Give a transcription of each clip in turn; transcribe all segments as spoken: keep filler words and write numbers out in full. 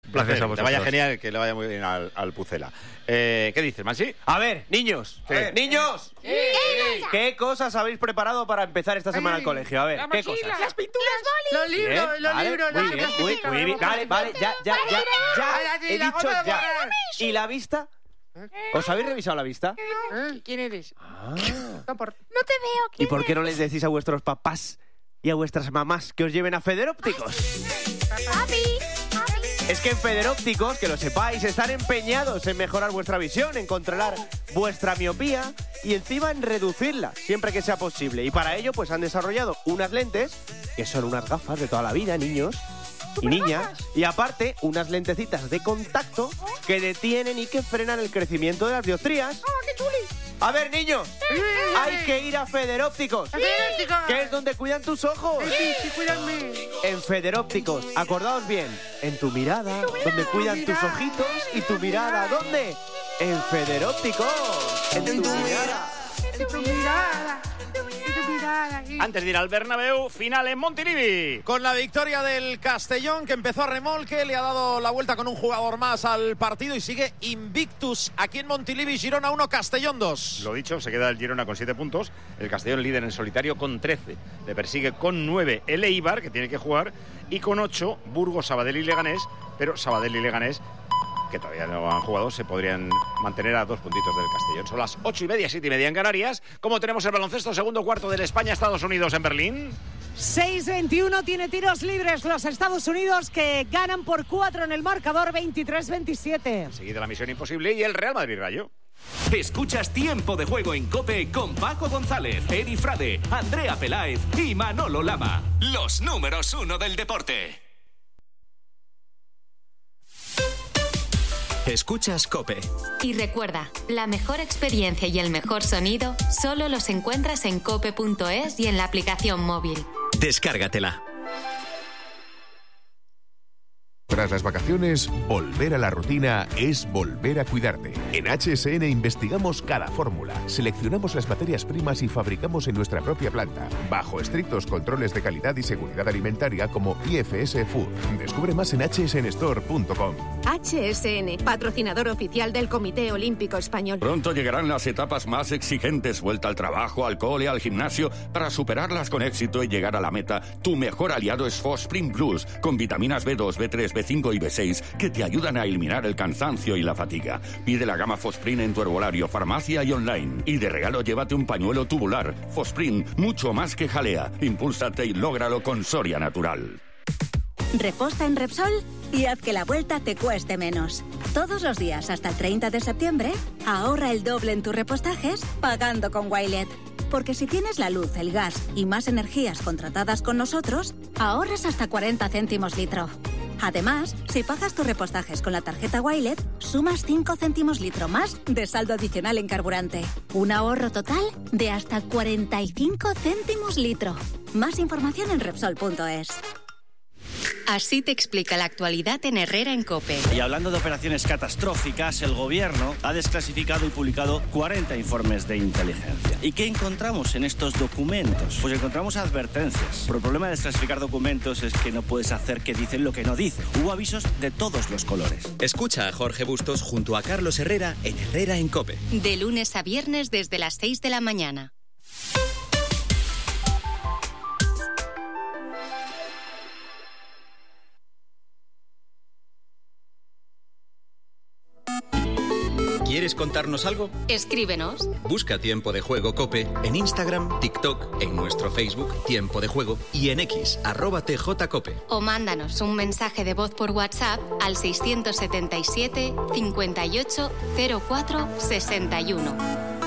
Placer, Gracias a que vaya genial, que le vaya muy bien al, al Pucela. Eh, ¿Qué dices, Mansi? A ver, niños, Sí. eh, niños, ¿Qué? ¿qué cosas habéis preparado para empezar esta semana al colegio? A ver, La ¿qué mochila. cosas? Las pinturas. Los libros, Bien, los vale, libros. muy la bien, muy, plástica, muy bien, la vale, vale, ya, ya, ya, Ahora ya, sí, he la dicho goma de ya. borrar. ¿Y la vista? ¿Os habéis revisado la vista? ¿Eh? ¿Quién eres? Ah. No, por- No te veo. ¿Y por qué no les decís a vuestros papás y a vuestras mamás que os lleven a Federópticos? Papi. Es que en Federópticos, que lo sepáis, están empeñados en mejorar vuestra visión, en controlar vuestra miopía y encima en reducirla, siempre que sea posible. Y para ello, pues han desarrollado unas lentes, que son unas gafas de toda la vida, niños y niñas, y aparte, unas lentecitas de contacto que detienen y que frenan el crecimiento de las dioptrías. ¡Ah, qué chuli! A ver, niños, hay que ir a Federópticos, ¡Federópticos! que es donde cuidan tus ojos. Sí, sí, cuídame. En Federópticos, acordaos bien, en tu mirada, donde cuidan tus ojitos y tu mirada, ¿dónde? En Federópticos, en tu mirada. En tu mirada. En tu mirada. y- Antes de ir al Bernabéu, final en Montilivi. Con la victoria del Castellón, que empezó a remolque, le ha dado la vuelta con un jugador más al partido y sigue invictus aquí en Montilivi. Girona uno, Castellón dos. Lo dicho, se queda el Girona con siete puntos. El Castellón líder en solitario con trece. Le persigue con nueve el Eibar, que tiene que jugar. Y con ocho, Burgos, Sabadell y Leganés. Pero Sabadell y Leganés, que todavía no han jugado, se podrían mantener a dos puntitos del Castellón. Son las ocho y media, siete y media en Canarias. ¿Cómo tenemos el baloncesto? Segundo cuarto del España-Estados Unidos en Berlín. seis veintiuno tiene tiros libres los Estados Unidos, que ganan por cuatro en el marcador, veintitrés veintisiete. Seguida la misión imposible y el Real Madrid-Rayo. Escuchas Tiempo de Juego en COPE con Paco González, Eri Frade, Andrea Peláez y Manolo Lama. Los números uno del deporte. Escuchas COPE. Y recuerda, la mejor experiencia y el mejor sonido solo los encuentras en cope punto es y en la aplicación móvil. Descárgatela. Tras las vacaciones, volver a la rutina es volver a cuidarte. En H S N investigamos cada fórmula, seleccionamos las materias primas y fabricamos en nuestra propia planta, bajo estrictos controles de calidad y seguridad alimentaria como I F S Food. Descubre más en h s n store punto com. H S N, patrocinador oficial del Comité Olímpico Español. Pronto llegarán las etapas más exigentes, vuelta al trabajo, al cole, al gimnasio. Para superarlas con éxito y llegar a la meta, tu mejor aliado es Fosprint Plus, con vitaminas B dos, B tres, B cinco y B seis que te ayudan a eliminar el cansancio y la fatiga. Pide la gama Fosprint en tu herbolario, farmacia y online. Y de regalo llévate un pañuelo tubular. Fosprint, mucho más que jalea. Impúlsate y lógralo con Soria Natural. Reposta en Repsol y haz que la vuelta te cueste menos. Todos los días hasta el treinta de septiembre, ahorra el doble en tus repostajes pagando con Wilet. Porque si tienes la luz, el gas y más energías contratadas con nosotros, ahorras hasta cuarenta céntimos litro. Además, si pagas tus repostajes con la tarjeta Wilet, sumas cinco céntimos litro más de saldo adicional en carburante. Un ahorro total de hasta cuarenta y cinco céntimos litro. Más información en Repsol punto es. Así te explica la actualidad en Herrera en COPE. Y hablando de operaciones catastróficas, el gobierno ha desclasificado y publicado cuarenta informes de inteligencia. ¿Y qué encontramos en estos documentos? Pues encontramos advertencias. Pero el problema de desclasificar documentos es que no puedes hacer que dicen lo que no dicen. Hubo avisos de todos los colores. Escucha a Jorge Bustos junto a Carlos Herrera en Herrera en COPE. De lunes a viernes desde las seis de la mañana. ¿Quieres contarnos algo? Escríbenos. Busca Tiempo de Juego COPE en Instagram, TikTok, en nuestro Facebook Tiempo de Juego y en X, arroba tjcope. O mándanos un mensaje de voz por WhatsApp al seiscientos setenta y siete, cincuenta y ocho, cero cuatro, sesenta y uno.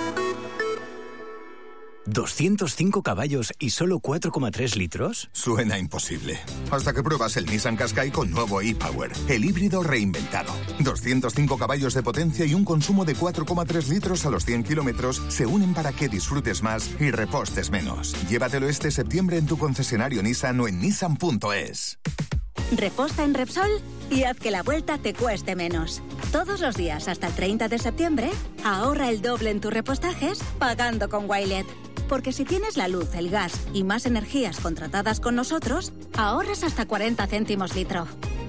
¿doscientos cinco caballos y solo cuatro coma tres litros? Suena imposible. Hasta que pruebas el Nissan Qashqai con nuevo e-Power, el híbrido reinventado. doscientos cinco caballos de potencia y un consumo de cuatro coma tres litros a los cien kilómetros se unen para que disfrutes más y repostes menos. Llévatelo este septiembre en tu concesionario Nissan o en nissan punto es. Reposta en Repsol y haz que la vuelta te cueste menos. Todos los días hasta el treinta de septiembre, ahorra el doble en tus repostajes pagando con Wilet. Porque si tienes la luz, el gas y más energías contratadas con nosotros, ahorras hasta cuarenta céntimos litro.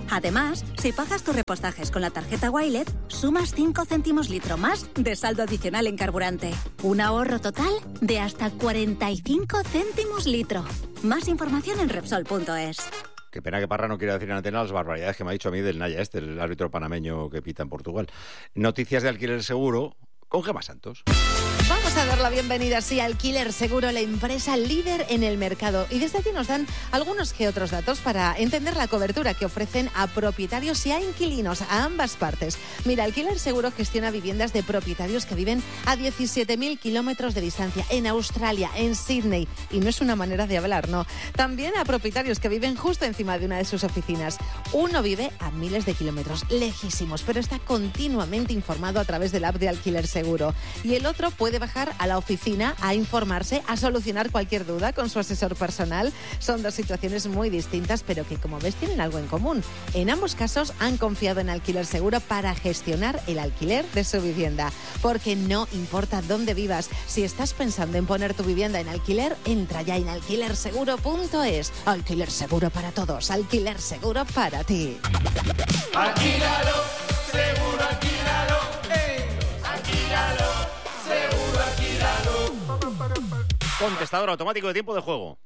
Además, si pagas tus repostajes con la tarjeta Wilet, sumas cinco céntimos litro más de saldo adicional en carburante. Un ahorro total de hasta cuarenta y cinco céntimos litro. Más información en Repsol punto es. Qué pena que Parra no quiera decir en antena las barbaridades que me ha dicho a mí del Naya este, el árbitro panameño que pita en Portugal. Noticias de alquiler seguro con Gemma Santos. Vamos a dar la bienvenida, sí, a Alquiler Seguro, la empresa líder en el mercado. Y desde aquí nos dan algunos que otros datos para entender la cobertura que ofrecen a propietarios y a inquilinos, a ambas partes. Mira, Alquiler Seguro gestiona viviendas de propietarios que viven a diecisiete mil kilómetros de distancia, en Australia, en Sydney. Y no es una manera de hablar, no. También a propietarios que viven justo encima de una de sus oficinas. Uno vive a miles de kilómetros, lejísimos, pero está continuamente informado a través del app de Alquiler Seguro. Y el otro puede bajar a la oficina a informarse, a solucionar cualquier duda con su asesor personal. Son dos situaciones muy distintas, pero que, como ves, tienen algo en común. En ambos casos han confiado en Alquiler Seguro para gestionar el alquiler de su vivienda. Porque no importa dónde vivas, si estás pensando en poner tu vivienda en alquiler, entra ya en alquiler seguro punto es. Alquiler Seguro para todos, Alquiler Seguro para ti. Alquílalo, seguro, alquílalo. Alquílalo, seguro, alquílalo. Contestador automático de tiempo de juego.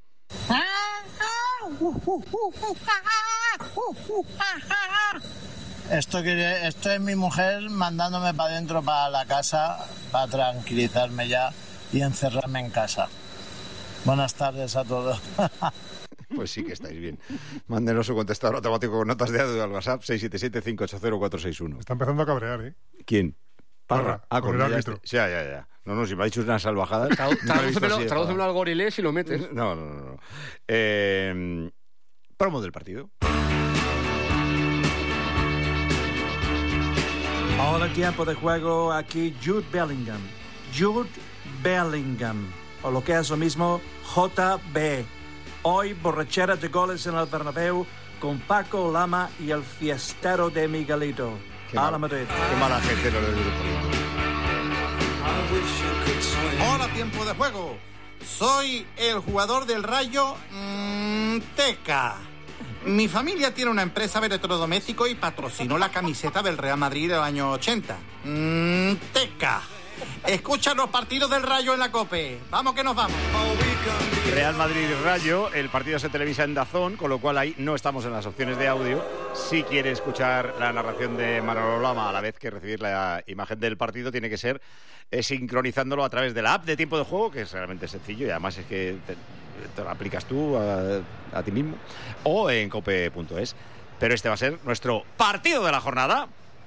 Esto, que, esto es mi mujer mandándome para adentro, para la casa, para tranquilizarme ya y encerrarme en casa. Buenas tardes a todos. Pues sí que estáis bien. Mándenos su contestador automático con notas de audio al WhatsApp seis siete siete, cinco ocho cero, cuatro seis uno. Está empezando a cabrear, ¿eh? ¿Quién? Parra. Ah, con con el ella árbitro. este. Sí, ya, ya, ya. No, no, si me ha dicho una salvajada. Tradúcemelo al gorilés y lo metes. No, no, no. no. Eh, promo del partido. Hola, tiempo de juego, aquí Jude Bellingham. Jude Bellingham, o lo que es lo mismo, J B. Hoy, borrachera de goles en el Bernabéu con Paco Lama y el fiestero de Miguelito. A la Madrid. Qué mala gente lo del grupo. Hola, tiempo de juego. Soy el jugador del Rayo mmm, Teca. Mi familia tiene una empresa de electrodoméstico y patrocinó la camiseta del Real Madrid del año ochenta. Mmm, Teca. Escucha los partidos del Rayo en la COPE. Vamos que nos vamos. Real Madrid y Rayo, el partido se televisa en DAZN, con lo cual ahí no estamos en las opciones de audio. Si quiere escuchar la narración de Manolo Lama a la vez que recibir la imagen del partido, tiene que ser eh, sincronizándolo a través de la app de tiempo de juego, que es realmente sencillo y además es que te, te lo aplicas tú a, a ti mismo, o en cope punto es. Pero este va a ser nuestro partido de la jornada.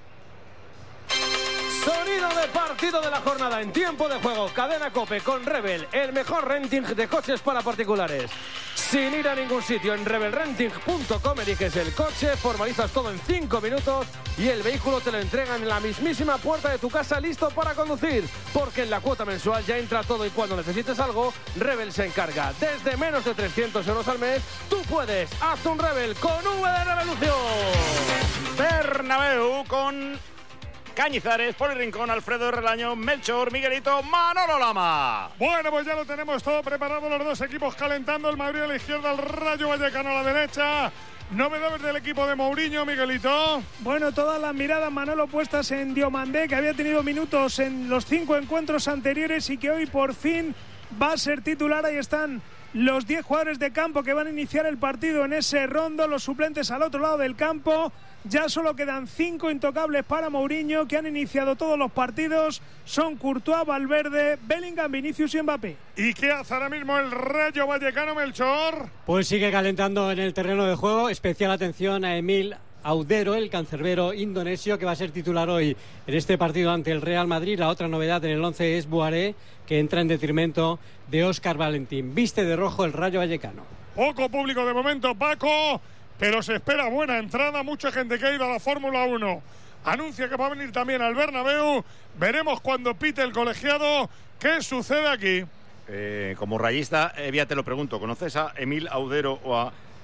Sonido de partido de la jornada en tiempo de juego. Cadena COPE con Rebel, el mejor renting de coches para particulares. Sin ir a ningún sitio, en rebel renting punto com eliges el coche, formalizas todo en cinco minutos y el vehículo te lo entregan en la mismísima puerta de tu casa, listo para conducir. Porque en la cuota mensual ya entra todo y cuando necesites algo, Rebel se encarga. Desde menos de trescientos euros al mes, tú puedes. Haz un Rebel con V de Revolución. Bernabéu con Cañizares, Poli Rincón, Alfredo Relaño, Melchor, Miguelito, Manolo Lama. Bueno, pues ya lo tenemos todo preparado, los dos equipos calentando, el Madrid a la izquierda, el Rayo Vallecano a la derecha. Novedades del equipo de Mourinho, Miguelito. Bueno, todas las miradas, Manolo, puestas en Diomandé, que había tenido minutos en los cinco encuentros anteriores y que hoy por fin va a ser titular. Ahí están los diez jugadores de campo que van a iniciar el partido en ese rondo, los suplentes al otro lado del campo. Ya solo quedan cinco intocables para Mourinho, que han iniciado todos los partidos. Son Courtois, Valverde, Bellingham, Vinicius y Mbappé. ¿Y qué hace ahora mismo el Rayo Vallecano, Melchor? Pues sigue calentando en el terreno de juego. Especial atención a Emil Audero, el cancerbero indonesio, que va a ser titular hoy en este partido ante el Real Madrid. La otra novedad en el once es Boiré, que entra en detrimento de Óscar Valentín. Viste de rojo el Rayo Vallecano. Poco público de momento, Paco, pero se espera buena entrada. Mucha gente que ha ido a la Fórmula uno anuncia que va a venir también al Bernabéu. Veremos cuando pite el colegiado qué sucede aquí. Eh, como rayista, eh, ya te lo pregunto, ¿conoces a Emil Audero o a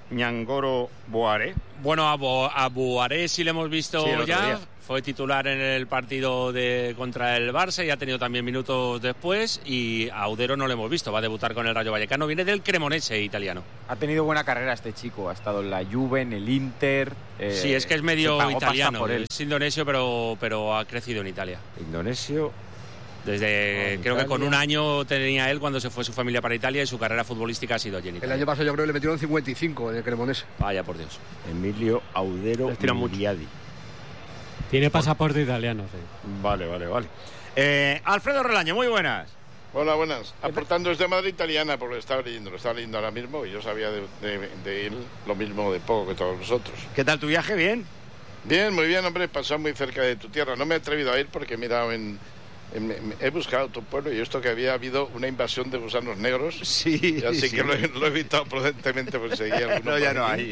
Ñangoro Boare. Bueno, a, Bo, a Boare sí le hemos visto sí, ya. Día. Fue titular en el partido de contra el Barça y ha tenido también minutos después. Y a Audero no lo hemos visto. Va a debutar con el Rayo Vallecano. Viene del Cremonese italiano. Ha tenido buena carrera este chico. Ha estado en la Juve, en el Inter. Eh, sí, es que es medio italiano. Por él. Es indonesio, pero, pero ha crecido en Italia. Indonesio. Desde, oh, creo Italia. que con un año tenía él cuando se fue su familia para Italia y su carrera futbolística ha sido allí en Italia. El año pasado yo creo que le metieron cincuenta y cinco en el Cremonese. Vaya por Dios. Emilio Audero Miliadi. Tiene pasaporte italiano, sí. Vale, vale, vale. Eh, Alfredo Relaño, muy buenas. Hola, buenas. Aportando desde Madrid Italiana, porque lo estaba leyendo, lo estaba leyendo ahora mismo y yo sabía de, de, de él lo mismo de poco que todos vosotros. ¿Qué tal tu viaje? ¿Bien? Bien, muy bien, hombre, pasado muy cerca de tu tierra. No me he atrevido a ir porque he mirado en... He buscado tu pueblo y esto que había habido una invasión de gusanos negros. Sí. Así sí. que lo he, lo he evitado prudentemente por seguir. No, ya no hay.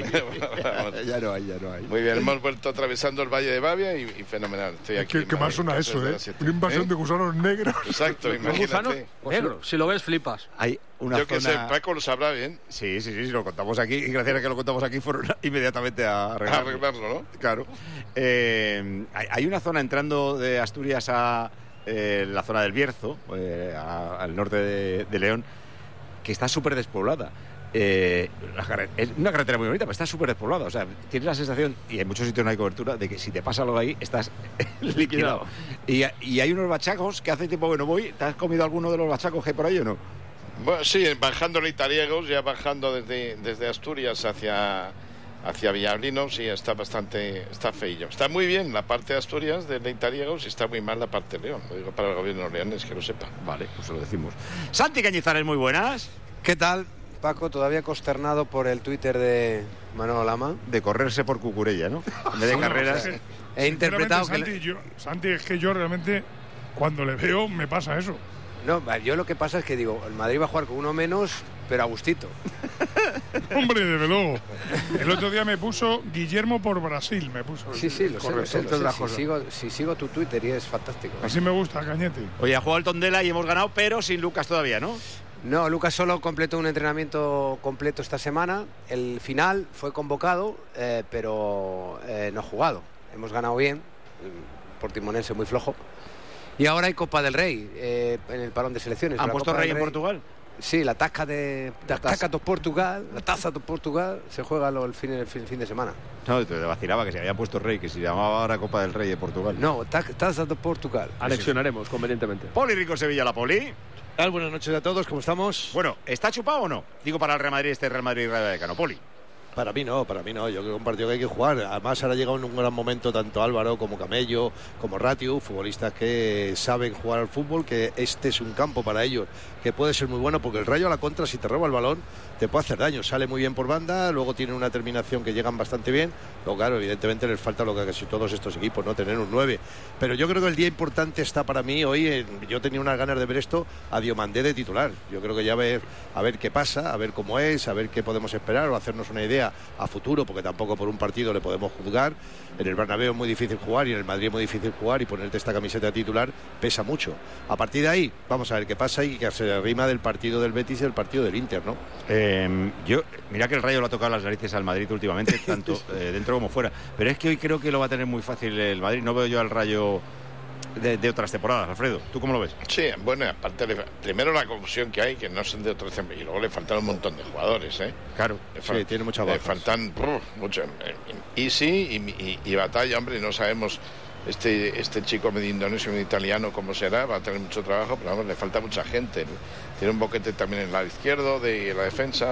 ya no hay, ya no hay. Muy bien, hemos vuelto atravesando el Valle de Bavia y, y fenomenal. Estoy aquí. ¿Qué, qué más suena eso, eh? Una invasión ¿Eh? de gusanos negros. Exacto, imagínate. Gusanos negros, si lo ves flipas. Hay una Yo zona... que sé, Paco lo sabrá bien. Sí, sí, sí, sí, lo contamos aquí y gracias a que lo contamos aquí fueron inmediatamente a arreglarlo. A arreglarlo, ¿no? Claro. Eh, hay, hay una zona entrando de Asturias a... Eh, la zona del Bierzo, eh, a, al norte de, de León, que está súper despoblada. Eh, la, es una carretera muy bonita, pero está súper despoblada. O sea, tienes la sensación, y en muchos sitios no hay cobertura, de que si te pasa algo ahí, estás liquidado. Y, y hay unos bachacos que hace tiempo que no voy. ¿Te has comido alguno de los bachacos que hay por ahí o no? Bueno, sí, bajando a Itariegos, ya bajando desde, desde Asturias hacia... hacia Villablino, sí, está bastante, está feillo. Está muy bien la parte de Asturias, de Leitariegos, y está muy mal la parte de León. Lo digo para el gobierno leonés, que lo sepa. Vale, pues lo decimos. Santi Cañizares, muy buenas. ¿Qué tal, Paco? Todavía consternado por el Twitter de Manolo Lama. De correrse por Cucurella, ¿no? En vez de no, carreras. No, he interpretado Santi, que... Yo, Santi, es que yo realmente, cuando le veo, me pasa eso. No, yo lo que pasa es que digo, el Madrid va a jugar con uno menos, pero a gustito. Hombre, desde luego. El otro día me puso Guillermo por Brasil, me puso. Sí, sí, lo sé, lo sé, lo sé. Si, sigo, si sigo tu Twitter y es fantástico. Así me gusta, Cañete. Oye, ha jugado el Tondela y hemos ganado, pero sin Lucas todavía, ¿no? No, Lucas solo completó un entrenamiento completo esta semana. El final fue convocado, eh, pero eh, no ha jugado. Hemos ganado bien, Portimonense muy flojo. Y ahora hay Copa del Rey, eh, en el parón de selecciones. ¿Han puesto Rey en Portugal? Sí, la tasca de la tasca de Portugal, la taza de Portugal se juega el fin, el fin, el fin de semana. No, te vacilaba que se había puesto Rey, que se llamaba ahora Copa del Rey de Portugal. No, taza de Portugal. Anexionaremos convenientemente. Poli Rico Sevilla, la Poli. Buenas noches a todos, ¿cómo estamos? Bueno, ¿está chupado o no? Digo para el Real Madrid, este Real Madrid Rayo Vallecano, Poli. Para mí no, para mí no. Yo creo que es un partido que hay que jugar. Además, ahora ha llegado en un gran momento tanto Álvaro como Camello, como Ratiu, futbolistas que saben jugar al fútbol, que este es un campo para ellos que puede ser muy bueno, porque el Rayo a la contra, si te roba el balón, te puede hacer daño. Sale muy bien por banda, luego tienen una terminación que llegan bastante bien. Luego, claro, evidentemente les falta lo que casi todos estos equipos, no tener un nueve. Pero yo creo que el día importante está para mí hoy. En, yo tenía unas ganas de ver esto a Diomandé de titular. Yo creo que ya ver, a ver qué pasa, a ver cómo es, a ver qué podemos esperar o hacernos una idea a futuro, porque tampoco por un partido le podemos juzgar. En el Bernabéu es muy difícil jugar y en el Madrid es muy difícil jugar, y ponerte esta camiseta titular pesa mucho. A partir de ahí, vamos a ver qué pasa y que se arrima del partido del Betis y el partido del Inter, ¿no? Eh, yo, mira que el Rayo lo ha tocado las narices al Madrid últimamente, tanto eh, dentro como fuera. Pero es que hoy creo que lo va a tener muy fácil el Madrid. No veo yo al Rayo de, de otras temporadas, Alfredo. ¿Tú cómo lo ves? Sí, bueno, aparte, primero la confusión que hay, que no son de otras temporadas, y luego le faltan un montón de jugadores, ¿eh? Claro, sí, tiene mucha bajas. Le faltan uh, mucho. Y sí, y, y, y batalla, hombre, no sabemos este este chico medio indonesio, medio italiano, cómo será, va a tener mucho trabajo, pero vamos, le falta mucha gente. Tiene un boquete también en el lado izquierdo de la defensa,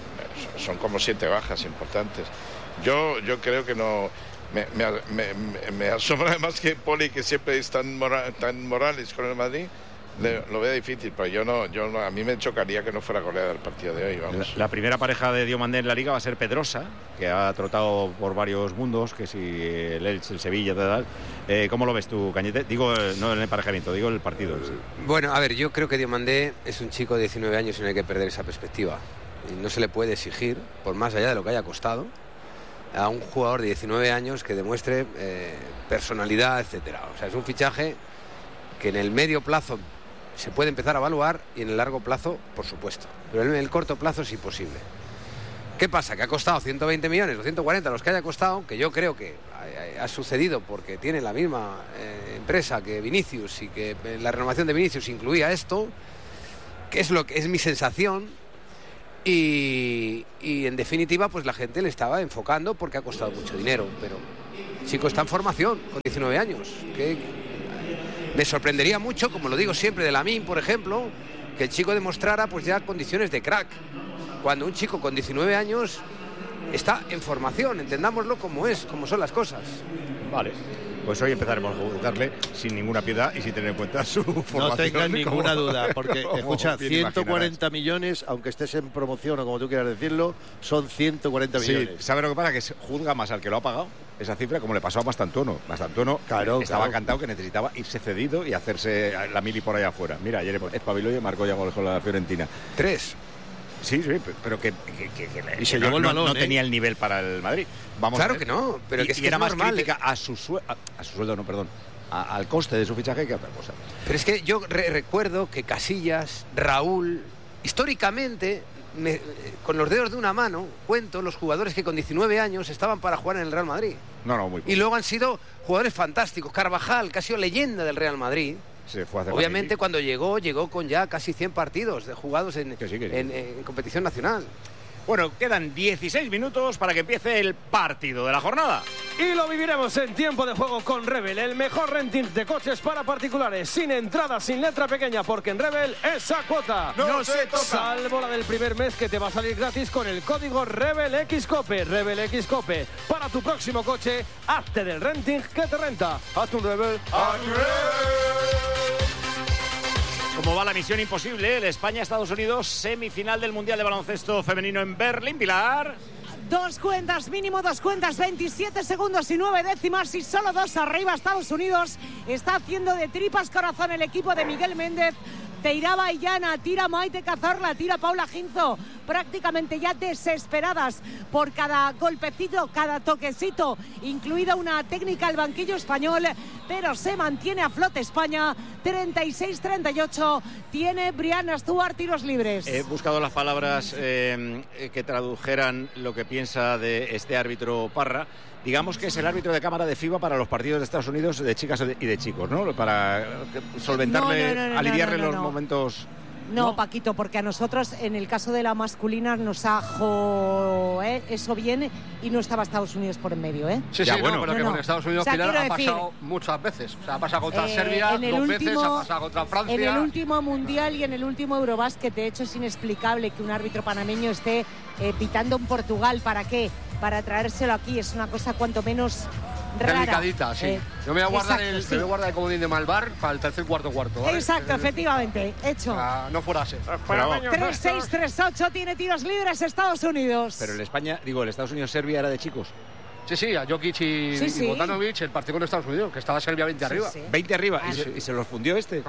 son como siete bajas importantes. Yo, yo creo que no... Me, me, me, me asombra además que Poli, que siempre es tan, mora, tan morales con el Madrid, le, lo veo difícil, pero yo no, yo no, a mí me chocaría que no fuera goleada el partido de hoy, vamos. La, la primera pareja de Diomandé en la Liga va a ser Pedrosa, que ha trotado por varios mundos, que si el Elche, el Sevilla, tal. Eh, ¿Cómo lo ves tú, Cañete? Digo, no el emparejamiento, digo el partido. Sí. Bueno, a ver, yo creo que Diomandé es un chico de diecinueve años y no hay que perder esa perspectiva. Y no se le puede exigir, por más allá de lo que haya costado, a un jugador de diecinueve años que demuestre eh, personalidad, etcétera. O sea, es un fichaje que en el medio plazo se puede empezar a evaluar y en el largo plazo, por supuesto. Pero en el corto plazo es imposible. ¿Qué pasa? Que ha costado ciento veinte millones o ciento cuarenta, los que haya costado, que yo creo que ha, ha sucedido porque tiene la misma eh, empresa que Vinicius y que eh, la renovación de Vinicius incluía esto, que es lo que es mi sensación, y, y en definitiva pues la gente le estaba enfocando porque ha costado mucho dinero, pero el chico está en formación con diecinueve años, que me sorprendería mucho, como lo digo siempre de Lamine, por ejemplo, que el chico demostrara pues ya condiciones de crack, cuando un chico con diecinueve años está en formación, entendámoslo como es, como son las cosas. Vale, pues hoy empezaremos a juzgarle sin ninguna piedad y sin tener en cuenta su formación. No tengas ninguna como, duda, porque escucha, ciento cuarenta imaginarás. millones, aunque estés en promoción o como tú quieras decirlo, son ciento cuarenta millones. Sí, ¿sabes lo que pasa? Que se juzga más al que lo ha pagado esa cifra, como le pasó a Mastantuono. Mastantuono claro, estaba claro. cantado que necesitaba irse cedido y hacerse la mili por allá afuera. Mira, ayer espabiló y marcó ya gol con la Fiorentina. Tres. Sí, sí, pero que, que, que, que y se no, llevó el no, balón, no ¿eh? tenía el nivel para el Madrid. Vamos claro a ver. que no, pero y, que es y que era es más normal. crítica a su, sue a, a su sueldo, no, perdón, a, al coste de su fichaje que a otra cosa. Pero es que yo re recuerdo que Casillas, Raúl, históricamente, me, con los dedos de una mano, cuento los jugadores que con diecinueve años estaban para jugar en el Real Madrid. No, no, muy poco. Y luego han sido jugadores fantásticos. Carvajal, que ha sido leyenda del Real Madrid. Se fue a hacer Obviamente cuando llegó, llegó con ya casi cien partidos de jugados en, que sí, que sí. en, en competición nacional. Bueno, quedan dieciséis minutos para que empiece el partido de la jornada. Y lo viviremos en tiempo de juego con Rebel, el mejor renting de coches para particulares, sin entrada, sin letra pequeña, porque en Rebel esa cuota no, no se toca. Salvo la del primer mes, que te va a salir gratis con el código RebelXCope. RebelXCope. Para tu próximo coche, hazte del renting que te renta. Hazte un Rebel. ¡A tu Rebel! Como va la misión imposible, el España-Estados Unidos, semifinal del Mundial de Baloncesto Femenino en Berlín. Pilar. Dos cuentas, mínimo dos cuentas, veintisiete segundos y nueve décimas y solo dos arriba. Estados Unidos está haciendo de tripas corazón el equipo de Miguel Méndez. Tira Baillana, tira Maite Cazorla, tira Paula Ginzo, prácticamente ya desesperadas por cada golpecito, cada toquecito, incluida una técnica al banquillo español, pero se mantiene a flote España, treinta y seis treinta y ocho, tiene Brianna Stuart tiros libres. He buscado las palabras eh, que tradujeran lo que piensa de este árbitro Parra. Digamos que es el árbitro de cámara de FIBA para los partidos de Estados Unidos de chicas y de chicos, ¿no? Para solventarle, no, no, no, no, aliviarle no, no, no, los no. momentos... No, ¿no? Paquito, porque a nosotros, en el caso de la masculina, nos ha jo, ¿eh? Eso viene y no estaba Estados Unidos por en medio, ¿eh? Sí, Ya, sí, bueno. no, pero No, que no. con Estados Unidos, O sea, Pilar, ha quiero decir- pasado muchas veces. O sea, ha pasado contra Eh, Serbia en el dos veces, último- ha pasado contra Francia. En el último Mundial y en el último Eurobásquet, de hecho, es inexplicable que un árbitro panameño esté eh, pitando en Portugal. ¿Para qué? Para traérselo aquí. Es una cosa cuanto menos rara. Delicadita, sí. Eh, Yo me voy a guardar exacto, el, sí. me voy a guardar el comodín de Malvar para el tercer cuarto cuarto, ¿vale? Exacto, efectivamente. Hecho. Ah, no fuera ese. tres seis tres ocho tiene tiros libres Estados Unidos. Pero el España, digo, el Estados Unidos-Serbia era de chicos. Sí, sí, a Jokic y, Sí, y sí. Bogdanovic, el partido con Estados Unidos, que estaba Serbia veinte arriba. sí. veinte arriba. Ah, ¿Y, se, sí. y se los fundió este?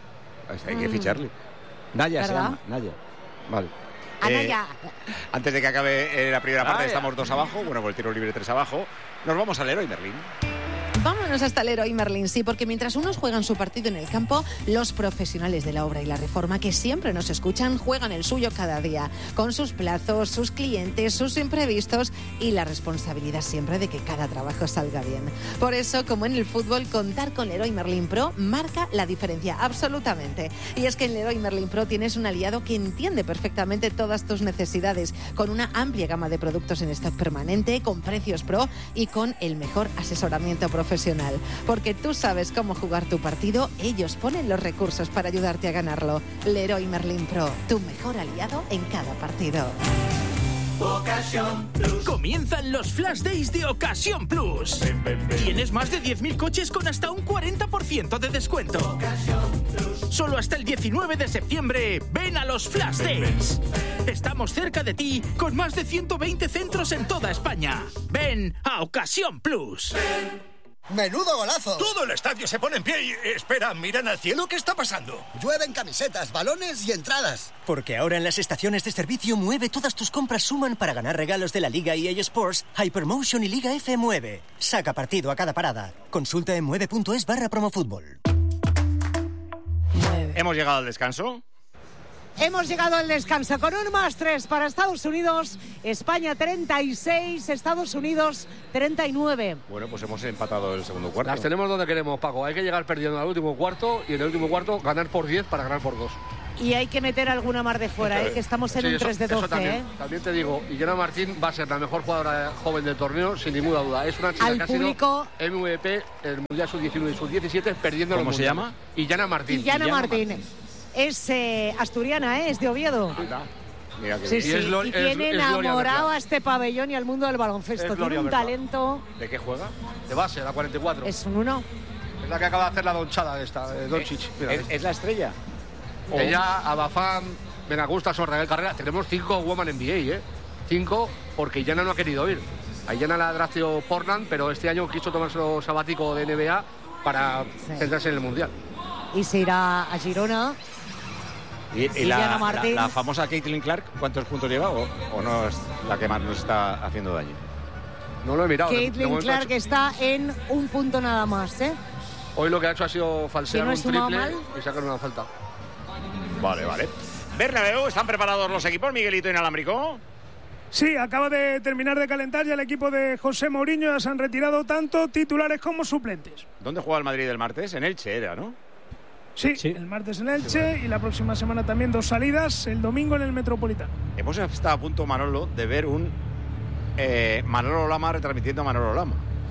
Hay que Mm. ficharle. Naya se ¿Verdad? llama. Naya. Vale. Anaya. Eh, antes de que acabe eh, la primera parte, Naya. estamos dos abajo. Bueno, con el tiro libre tres abajo. Nos vamos al Leroy Merlin. Vámonos hasta el Leroy Merlin, sí, porque mientras unos juegan su partido en el campo, los profesionales de la obra y la reforma que siempre nos escuchan juegan el suyo cada día, con sus plazos, sus clientes, sus imprevistos y la responsabilidad siempre de que cada trabajo salga bien. Por eso, como en el fútbol, contar con Leroy Merlin Pro marca la diferencia, absolutamente. Y es que en Leroy Merlin Pro tienes un aliado que entiende perfectamente todas tus necesidades, con una amplia gama de productos en stock permanente, con precios pro y con el mejor asesoramiento profesional. Porque tú sabes cómo jugar tu partido, ellos ponen los recursos para ayudarte a ganarlo. Leroy Merlin Pro, tu mejor aliado en cada partido. Ocasión Plus. Comienzan los Flash Days de Ocasión Plus. Ven, ven, ven. Tienes más de diez mil coches con hasta un cuarenta por ciento de descuento. Ocasión Plus. Solo hasta el diecinueve de septiembre, ven a los Flash Ven, Days. ven. Estamos cerca de ti con más de ciento veinte centros en toda España. Ven a Ocasión Plus. ¡Menudo golazo! Todo el estadio se pone en pie y... Espera, ¿miran al cielo? ¿Qué está pasando? Llueven camisetas, balones y entradas. Porque ahora en las estaciones de servicio Mueve todas tus compras suman para ganar regalos de la Liga E A Sports, Hypermotion y Liga F Mueve. Saca partido a cada parada. Consulta en mueve punto es barra promofútbol. Hemos llegado al descanso. Hemos llegado al descanso con un más tres para Estados Unidos. España treinta y seis, Estados Unidos treinta y nueve. Bueno, pues hemos empatado el segundo cuarto. Las tenemos donde queremos, Paco. Hay que llegar perdiendo al último cuarto y en el último cuarto ganar por diez para ganar por dos. Y hay que meter alguna mar de fuera, ¿eh? Que estamos en Sí, un eso- tres de eso doce. también, ¿eh? también te digo, y Yana Martín va a ser la mejor jugadora joven del torneo, sin ninguna duda. Es una chica Al que ha público- sido M V P el Mundial sub diecinueve y sub diecisiete perdiendo ¿Cómo los se mundiales. llama? Y Yana Martín. Y Yana Martín. Es eh, asturiana, ¿eh? Es de Oviedo. Mira que Sí, bien. sí. Y es Lo- Y es- tiene es Gloria enamorado Berra. a este pabellón y al mundo del baloncesto. Es Tiene Gloria un Berra. talento. ¿De qué juega? De base, la cuarenta y cuatro. Es un uno. Es la que acaba de hacer la donchada de esta, de Doncic. Mira, ¿Es, es la estrella? Ella, Abafán, Benagusta, Sorrael Carrera. Tenemos cinco Women N B A, ¿eh? Cinco, porque Yana no ha querido ir. A Yana la drafteó Portland, pero este año quiso tomarse lo sabático de N B A para centrarse en el Mundial. Y se irá a Girona. ¿Y, y Y la, Yana la- Martín. la famosa Caitlin Clark, cuántos puntos lleva o, o no es la que más nos está haciendo daño? No lo he mirado. de- de Caitlin momento Clark ha hecho- está en un punto nada más, ¿eh? Hoy lo que ha hecho ha sido falsear Si no he un sumado triple mal. y sacar una falta. Vale, vale. Bernabéu, ¿están preparados los equipos, Miguelito Inalámbrico? Sí, acaba de terminar de calentar ya el equipo de José Mourinho. Ya se han retirado tanto titulares como suplentes. ¿Dónde juega el Madrid el martes? En Elche era, ¿no? Sí, el martes en Elche y la próxima semana también dos salidas. El domingo en el Metropolitano. Hemos estado a punto, Manolo, de ver un eh, Manolo Lama retransmitiendo a Manolo Lama.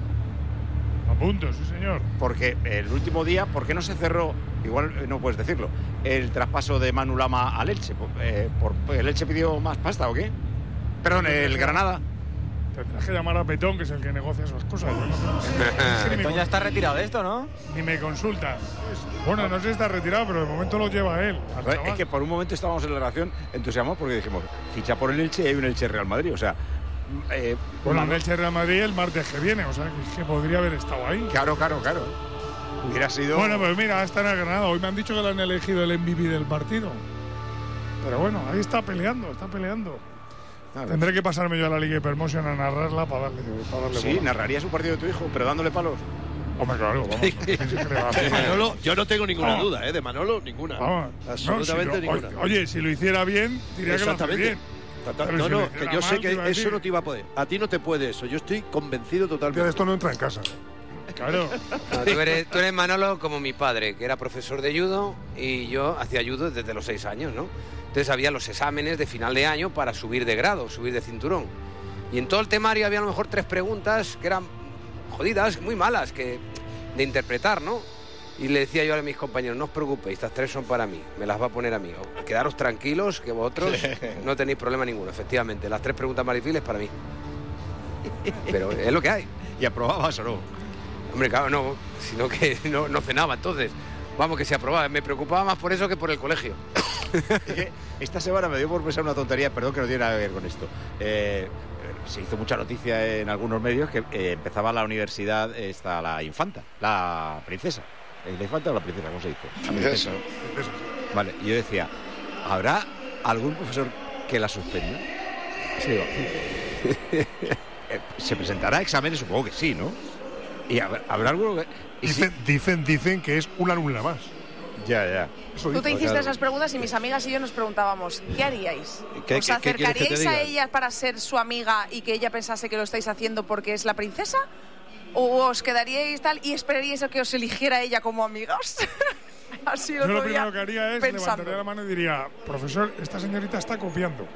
A punto, sí, señor. Porque el último día, ¿por qué no se cerró? Igual eh, no puedes decirlo. El traspaso de Manu Lama al Elche. Por- eh, por- ¿El Elche pidió más pasta o qué? Perdón, el Granada. Tendrás que llamar a Petón, que es el que negocia esas cosas. Yo no- Petón ya está retirado de esto, ¿no? Ni me consulta. Bueno, no sé si está retirado, pero de momento lo lleva él. al Joder, chaval. Es que por un momento estábamos en la relación entusiasmados porque dijimos, ficha por el Elche y hay un Elche Real Madrid. O sea, eh, Bueno, Manu- el Elche Real Madrid el martes que viene, o sea, que, que podría haber estado ahí. Claro, claro, claro. Hubiera sido. Bueno, pues mira, está en el Granada. Hoy me han dicho que le han elegido el M V P del partido. Pero bueno, ahí está peleando, está peleando. Claro. Tendré que pasarme yo a la Liga Hypermotion a narrarla para darle, para darle Sí, bola. narrarías un partido de tu hijo, pero dándole palos. Hombre, claro, vamos. ¿qué se cree? De Manolo, yo no tengo ninguna Vamos. duda, ¿eh? De Manolo, ninguna. Vamos. Absolutamente No, si lo- ninguna. Oye, si lo hiciera bien, diría que lo hace Exactamente. bien. Total- Pero No, si no, lo que hiciera yo mal, sé te iba a que decir. eso no te iba a poder. A ti no te puede eso. Yo estoy convencido totalmente. Esto no entra en casa. Claro. No, tú, eres, tú eres, Manolo, como mi padre, que era profesor de judo y yo hacía judo desde los seis años, ¿no? Entonces había los exámenes de final de año para subir de grado, subir de cinturón. Y en todo el temario había a lo mejor tres preguntas que eran jodidas, muy malas, que de interpretar, ¿no? Y le decía yo a mis compañeros, no os preocupéis, estas tres son para mí, me las va a poner a mí. O quedaros tranquilos, que vosotros no tenéis problema ninguno. Efectivamente, las tres preguntas más difíciles para mí. Pero es lo que hay. ¿Y aprobabas o no? Hombre, claro, no, sino que no, no cenaba entonces. Vamos, que se aprobaba. Me preocupaba más por eso que por el colegio. Esta semana me dio por pensar una tontería, perdón que no tiene nada que ver con esto. Eh, se hizo mucha noticia en algunos medios que eh, empezaba la universidad, esta, la infanta, la princesa. ¿La infanta o la princesa? ¿Cómo se dice? La Princesa. Vale, y yo decía, ¿habrá algún profesor que la suspenda? Sí, ¿se presentará a exámenes? Supongo que sí, ¿no? Y habrá, habrá alguno que... y Dicen, sí- dicen, dicen que es una alumna más. Ya, ya. Eso Tú te dicen. hiciste esas preguntas y mis amigas y yo nos preguntábamos, ¿qué haríais? ¿Qué- ¿Os qué- qué quieres que te acercaríais a diga? ella para ser su amiga y que ella pensase que lo estáis haciendo porque es la princesa? ¿O os quedaríais tal y esperaríais a que os eligiera ella como amigas? Así Yo el lo otro día primero que haría es pensando. levantaría la mano y diría, profesor, esta señorita está copiando.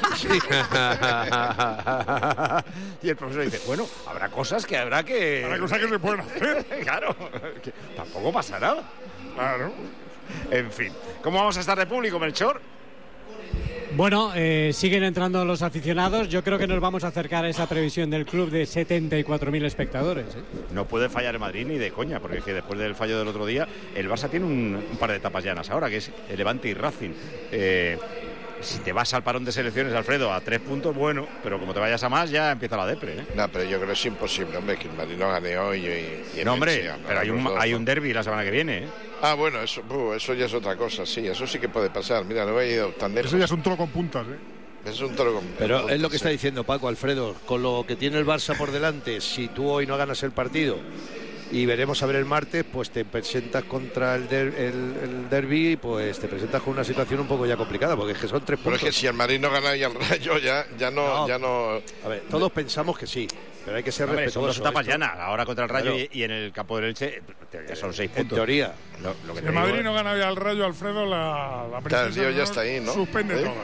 Y el profesor dice, bueno, habrá cosas que habrá que... Habrá cosas que se pueden hacer. Claro, que tampoco pasa nada. Claro. En fin, ¿cómo vamos a estar de público, Melchor? Bueno, eh, siguen entrando los aficionados. Yo creo que nos vamos a acercar a esa previsión del club de setenta y cuatro mil espectadores. ¿eh? No puede fallar el Madrid ni de coña, porque es que después del fallo del otro día, el Barça tiene un, un par de etapas llanas ahora, que es el Levante y Racing. Eh, si te vas al parón de selecciones, Alfredo, a tres puntos, bueno, pero como te vayas a más, ya empieza la depre. ¿eh? No, pero yo creo que es imposible, hombre, que el Madrid no gane hoy y, y No, hombre, Messi, pero hay un, los dos, hay ¿no? un derbi la semana que viene. ¿eh? Ah, bueno, eso, buh, eso ya es otra cosa, sí, eso sí que puede pasar. Mira, no he ido tan lejos. Eso ya es un toro con puntas, ¿eh? Es un toro con Pero con es lo que puntas, está sí. diciendo Paco, Alfredo, con lo que tiene el Barça por delante, si tú hoy no ganas el partido y veremos a ver el martes, pues te presentas contra el, der, el, el derbi, pues te presentas con una situación un poco ya complicada, porque es que son tres puntos. Pero es que si el Madrid no gana y el Rayo ya, ya no, no. ya no. A ver, todos pensamos que sí, pero hay que ser Hombre, respetuosos. son dos etapas Esto- llanas, ahora contra el Rayo Claro. y, y en el campo del Elche ya son seis En puntos. teoría. Lo, lo que Si te el digo Madrid es- no gana ya al Rayo, Alfredo, la, la Claro, el princesa lío ya Leonor está ahí, ¿no? suspende ¿Eh?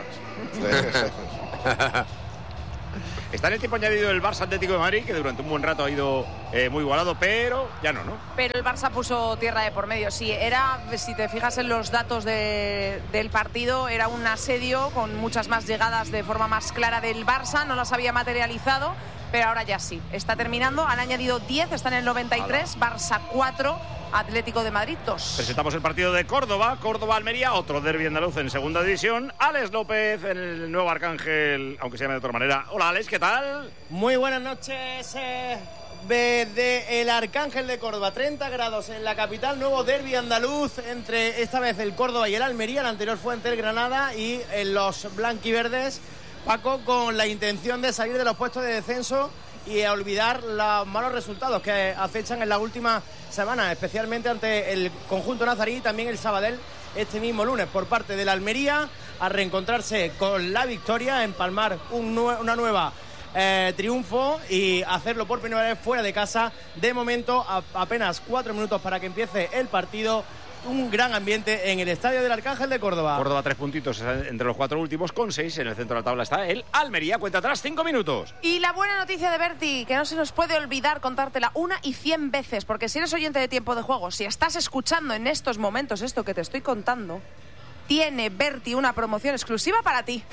todas. Está en el tiempo añadido el Barça Atlético de Madrid, que durante un buen rato ha ido eh, muy igualado, pero ya no, ¿no? Pero el Barça puso tierra de por medio. Sí, era, si te fijas en los datos de- del partido, era un asedio con muchas más llegadas de forma más clara del Barça. No las había materializado, pero ahora ya sí. Está terminando, han añadido diez, están en el noventa y tres, Barça cuatro, Atlético de Madrid dos. Presentamos el partido de Córdoba, Córdoba-Almería, otro derbi andaluz en segunda división. Alex López en el nuevo Arcángel, aunque se llame de otra manera. Hola Alex, ¿qué tal? Muy buenas noches eh, desde el Arcángel de Córdoba, treinta grados en la capital, nuevo derbi andaluz entre esta vez el Córdoba y el Almería, el anterior fue ante el Granada, y en los blanquiverdes, Paco, con la intención de salir de los puestos de descenso y a olvidar los malos resultados que acechan en la última semana, especialmente ante el conjunto nazarí y también el Sabadell este mismo lunes por parte del Almería, a reencontrarse con la victoria, empalmar un nue- una nueva eh, triunfo y hacerlo por primera vez fuera de casa. De momento, a- apenas cuatro minutos para que empiece el partido. Un gran ambiente en el estadio del Arcángel de Córdoba. Córdoba tres puntitos entre los cuatro últimos con seis. En el centro de la tabla está el Almería, cuenta atrás cinco minutos. Y la buena noticia de Berti, que no se nos puede olvidar contártela una y cien veces, porque si eres oyente de Tiempo de Juego, si estás escuchando en estos momentos esto que te estoy contando, tiene Berti una promoción exclusiva para ti.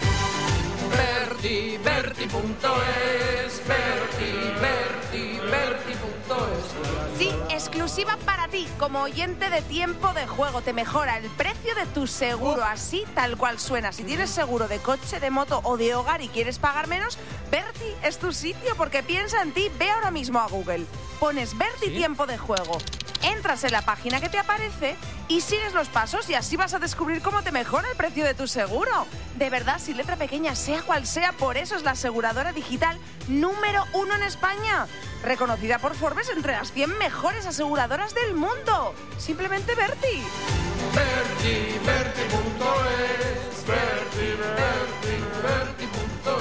Berti, Berti punto es, Berti, Berti, Berti punto es. Sí, exclusiva para ti, como oyente de Tiempo de Juego. Te mejora el precio de tu seguro, así tal cual suena. Si tienes seguro de coche, de moto o de hogar y quieres pagar menos, Berti es tu sitio, porque piensa en ti. Ve ahora mismo a Google, pones Berti Tiempo de Juego, entras en la página que te aparece y sigues los pasos, y así vas a descubrir cómo te mejora el precio de tu seguro. De verdad, sin letra pequeña, sea cual sea, por eso es la aseguradora digital número uno en España, reconocida por Forbes entre las cien mejores aseguradoras del mundo. Simplemente Berti. Berti, Berti punto es, Berti, Berti, Berti punto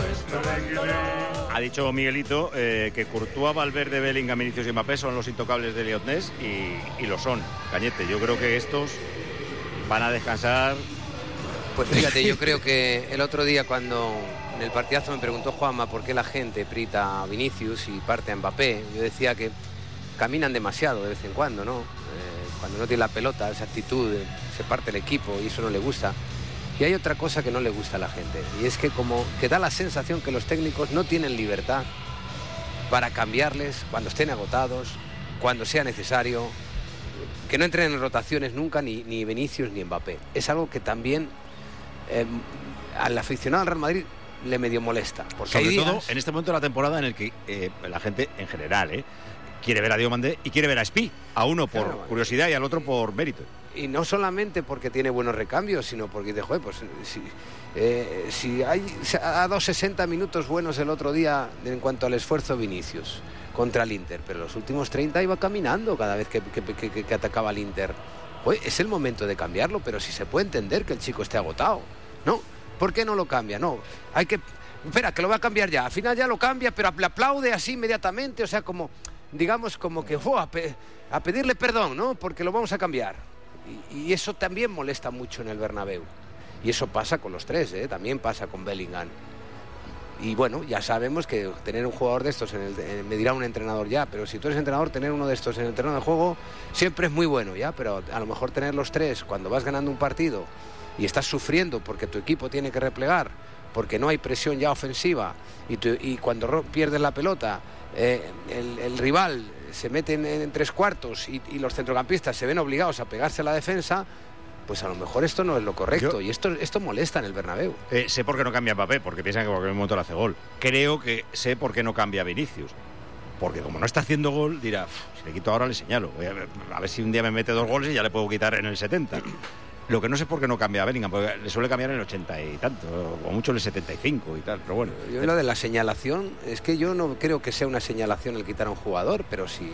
es. Ha dicho Miguelito eh, que Courtois, Valverde, Bellingham, Vinicius y Mbappé son los intocables de Leonés, y, y lo son. Cañete, yo creo que estos van a descansar. Pues fíjate, yo creo que el otro día cuando en el partidazo me preguntó Juanma por qué la gente prita a Vinicius y parte a Mbappé, yo decía que caminan demasiado de vez en cuando, ¿no? Eh, cuando no tiene la pelota, esa actitud, eh, se parte el equipo y eso no le gusta. Y hay otra cosa que no le gusta a la gente, y es que como que da la sensación que los técnicos no tienen libertad para cambiarles cuando estén agotados, cuando sea necesario, que no entren en rotaciones nunca ni, ni Vinicius ni Mbappé. Es algo que también eh, al aficionado al Real Madrid le medio molesta. Porque Sobre hay días... todo en este momento de la temporada en el que eh, la gente en general eh, quiere ver a Diomandé y quiere ver a Spi, a uno por Claro, curiosidad y al otro por mérito. Y no solamente porque tiene buenos recambios, sino porque dice, joder, pues si, eh, si hay, ha dado sesenta minutos buenos el otro día en cuanto al esfuerzo Vinicius contra el Inter, pero los últimos treinta iba caminando cada vez que, que, que, que atacaba al Inter. Joder, es el momento de cambiarlo, pero si se puede entender que el chico esté agotado, ¿no? ¿Por qué no lo cambia? No, hay que... Espera, que lo va a cambiar ya. Al final ya lo cambia, pero le aplaude así inmediatamente, o sea, como, digamos, como que fue a, pe a pedirle perdón, ¿no? Porque lo vamos a cambiar. Y, y eso también molesta mucho en el Bernabéu. Y eso pasa con los tres, ¿eh? También pasa con Bellingham. Y bueno, ya sabemos que tener un jugador de estos, en el, en, me dirá un entrenador ya, pero si tú eres entrenador, tener uno de estos en el terreno de juego siempre es muy bueno, ya, pero a lo mejor tener los tres cuando vas ganando un partido y estás sufriendo porque tu equipo tiene que replegar, porque no hay presión ya ofensiva, y, tu, y cuando pierdes la pelota, eh, el, el rival se mete en, en tres cuartos y, y los centrocampistas se ven obligados a pegarse a la defensa, pues a lo mejor esto no es lo correcto. Yo, y esto, esto molesta en el Bernabéu. Eh, sé por qué no cambia Mbappé, porque piensan que en cualquier momento le hace gol. Creo que sé por qué no cambia Vinicius. Porque como no está haciendo gol, dirá, si le quito ahora le señalo. Voy a ver, a ver si un día me mete dos goles y ya le puedo quitar en el setenta. Lo que no sé es por qué no cambia a Bellingham, porque le suele cambiar en el ochenta y tanto, o mucho en el setenta y cinco y tal, pero bueno. Yo lo de la señalación, es que yo no creo que sea una señalación el quitar a un jugador, pero si,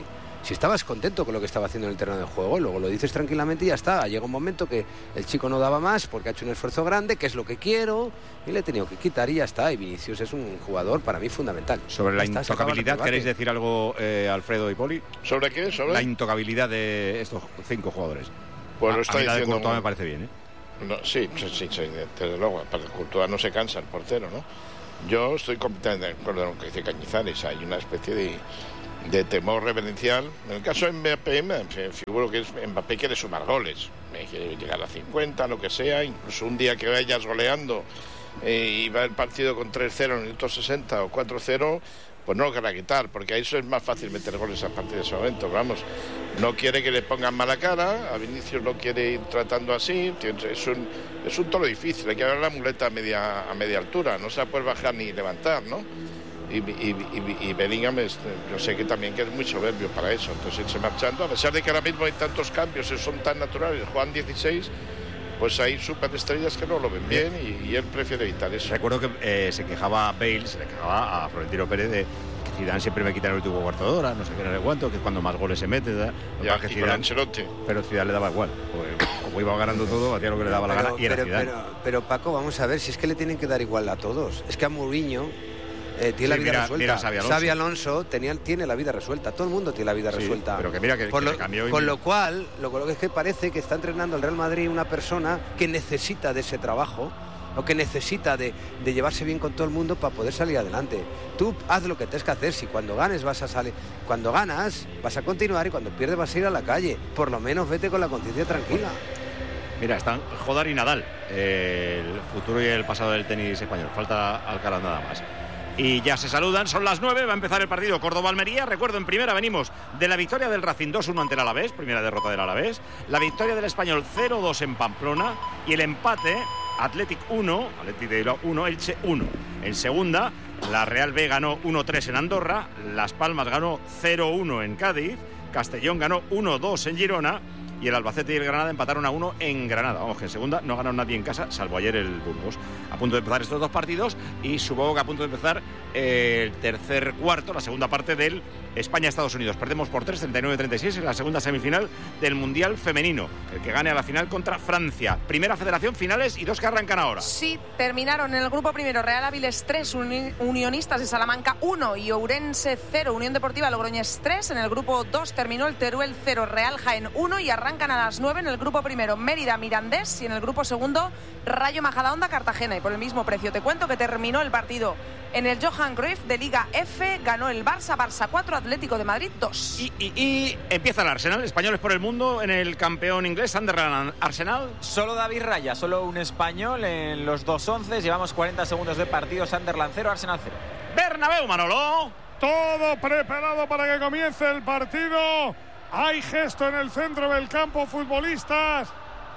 Si estabas contento con lo que estaba haciendo en el terreno de juego, luego lo dices tranquilamente y ya está. Llega un momento que el chico no daba más porque ha hecho un esfuerzo grande, que es lo que quiero, y le he tenido que quitar y ya está. Y Vinicius es un jugador para mí fundamental. Sobre la está, intocabilidad, ¿queréis decir algo, eh, Alfredo y Poli? ¿Sobre qué? ¿Sobre? La intocabilidad de estos cinco jugadores. Pues a, lo está a mí la de diciendo. Courtois me parece bien, ¿eh? No, sí, sí, sí, sí, desde luego. Para el Courtois no se cansa el portero, ¿no? Yo estoy completamente de acuerdo con lo que dice Cañizares. Hay una especie de, de temor reverencial. En el caso de Mbappé, me figuro que es, Mbappé quiere sumar goles. Quiere llegar a cincuenta, lo que sea. Incluso un día que vayas goleando eh, y va el partido con tres cero en el minuto sesenta o cuatro cero, pues no lo querrá quitar, porque a eso es más fácil meter goles a partir de ese momento. Pero vamos, no quiere que le pongan mala cara, a Vinicius lo quiere ir tratando así, es un, es un toro difícil, hay que ver la muleta a media, a media altura, no se la puede bajar ni levantar, ¿no? Y, y, y, y Bellingham, es, yo sé que también que es muy soberbio para eso, entonces irse marchando, a pesar de que ahora mismo hay tantos cambios, son tan naturales, juegan dieciséis, pues hay superestrellas que no lo ven bien y, y él prefiere evitar eso. Recuerdo que eh, se quejaba Bale, se le quejaba a Florentino Pérez de que Zidane siempre me quita el último cuarto de hora, no sé qué, no sé cuánto, que es cuando más goles se mete. ¿verdad? Ya, que y Zidane, con Ancelotti. Pero Zidane le daba igual, porque como iba ganando todo, hacía lo que le daba la pero, gana y era pero, Zidane. Pero, pero Paco, vamos a ver, si es que le tienen que dar igual a todos. Es que a Mourinho eh, tiene Sí, la vida mira, resuelta. mira Xabi Alonso. Xabi Alonso tenía, tiene la vida resuelta. Todo el mundo tiene la vida Sí, resuelta. pero que mira que, Por que lo, le cambió y con mira. lo cual, lo, lo que es que parece que está entrenando el Real Madrid una persona que necesita de ese trabajo o que necesita de, de llevarse bien con todo el mundo para poder salir adelante. Tú haz lo que tienes que hacer. Si cuando ganes vas a salir, cuando ganas vas a continuar y cuando pierdes vas a ir a la calle. Por lo menos vete con la conciencia tranquila. Mira, están Jodar y Nadal, eh, el futuro y el pasado del tenis español. Falta Alcaraz nada más. Y ya se saludan, son las nueve, va a empezar el partido Córdoba-Almería. Recuerdo, en primera venimos de la victoria del Racing dos uno ante el Alavés, primera derrota del Alavés, la victoria del Español cero dos en Pamplona y el empate Athletic uno, Athletic de Bilbao uno, Elche uno. En segunda, la Real B ganó uno tres en Andorra, Las Palmas ganó cero uno en Cádiz, Castellón ganó uno dos en Girona y el Albacete y el Granada empataron a uno en Granada. Vamos, que en segunda no ganó nadie en casa, salvo ayer el Burgos. A punto de empezar estos dos partidos y supongo que a punto de empezar el tercer cuarto, la segunda parte del España-Estados Unidos. Perdemos por tres, treinta y nueve a treinta y seis en la segunda semifinal del Mundial Femenino. El que gane a la final contra Francia. Primera federación, finales y dos que arrancan ahora. Sí, terminaron en el grupo primero Real Áviles tres, Uni Unionistas de Salamanca uno y Ourense cero, Unión Deportiva Logroñés tres. En el grupo dos terminó el Teruel cero, Real Jaén uno y arrancan a las nueve en el grupo primero Mérida Mirandés y en el grupo segundo Rayo Majadahonda Cartagena. Y por el mismo precio te cuento que terminó el partido en el Johan Cruyff de Liga F, ganó el Barça, Barça cuatro, Atlético de Madrid dos. Y, y, y empieza el Arsenal, españoles por el mundo en el campeón inglés, Sunderland Arsenal. Solo David Raya, solo un español en los dos once, llevamos cuarenta segundos de partido, Sunderland cero, Arsenal cero. Bernabéu, Manolo. Todo preparado para que comience el partido. Hay gesto en el centro del campo, futbolistas.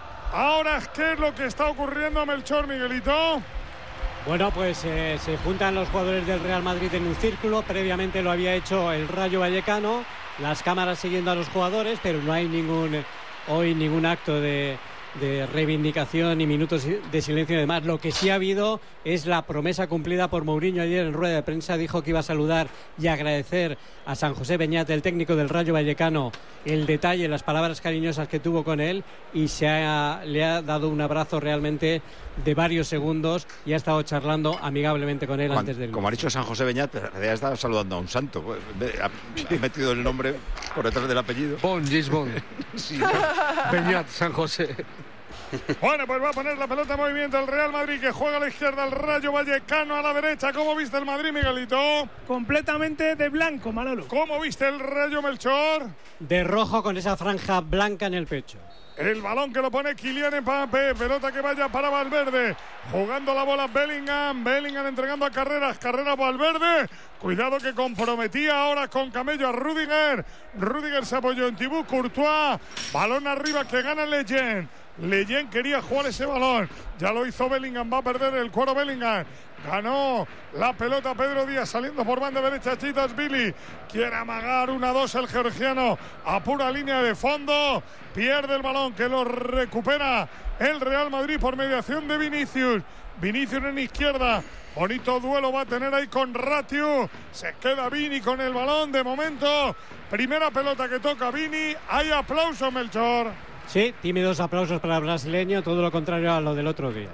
Ahora, ¿qué es lo que está ocurriendo, Melchor, Miguelito? Bueno, pues eh, se juntan los jugadores del Real Madrid en un círculo. Previamente lo había hecho el Rayo Vallecano. Las cámaras siguiendo a los jugadores, pero no hay ningún hoy ningún acto de, de reivindicación ni minutos de silencio y demás. Lo que sí ha habido es la promesa cumplida por Mourinho ayer en rueda de prensa. Dijo que iba a saludar y agradecer a San José Beñat, el técnico del Rayo Vallecano, el detalle, las palabras cariñosas que tuvo con él, y se ha, le ha dado un abrazo realmente de varios segundos y ha estado charlando amigablemente con él. Cuando, antes del... Como ha dicho San José Beñat, ya estaba saludando a un santo. Pues, ha, ha metido el nombre por detrás del apellido. Bon, Gis Bon. Sí. Beñat, San José. Bueno, pues va a poner la pelota en movimiento el Real Madrid, que juega a la izquierda, el Rayo Vallecano a la derecha. ¿Cómo viste el Madrid, Miguelito? Completamente de blanco, Manolo. ¿Cómo viste el Rayo, Melchor? De rojo con esa franja blanca en el pecho. El balón que lo pone Kylian Mbappé, pelota que vaya para Valverde, jugando la bola Bellingham, Bellingham entregando a Carreras, Carreras Valverde, cuidado que comprometía ahora con Camello a Rüdiger, Rüdiger se apoyó en Thibaut Courtois, balón arriba que gana Leyen, Leyen quería jugar ese balón, ya lo hizo Bellingham, va a perder el cuero Bellingham. Ganó la pelota Pedro Díaz saliendo por banda derecha. Chitashvili quiere amagar una dos el georgiano a pura línea de fondo. Pierde el balón que lo recupera el Real Madrid por mediación de Vinicius. Vinicius en izquierda. Bonito duelo va a tener ahí con Ratiu. Se queda Vini con el balón de momento. Primera pelota que toca Vini. Hay aplauso, Melchor. Sí, tímidos aplausos para el brasileño, todo lo contrario a lo del otro día.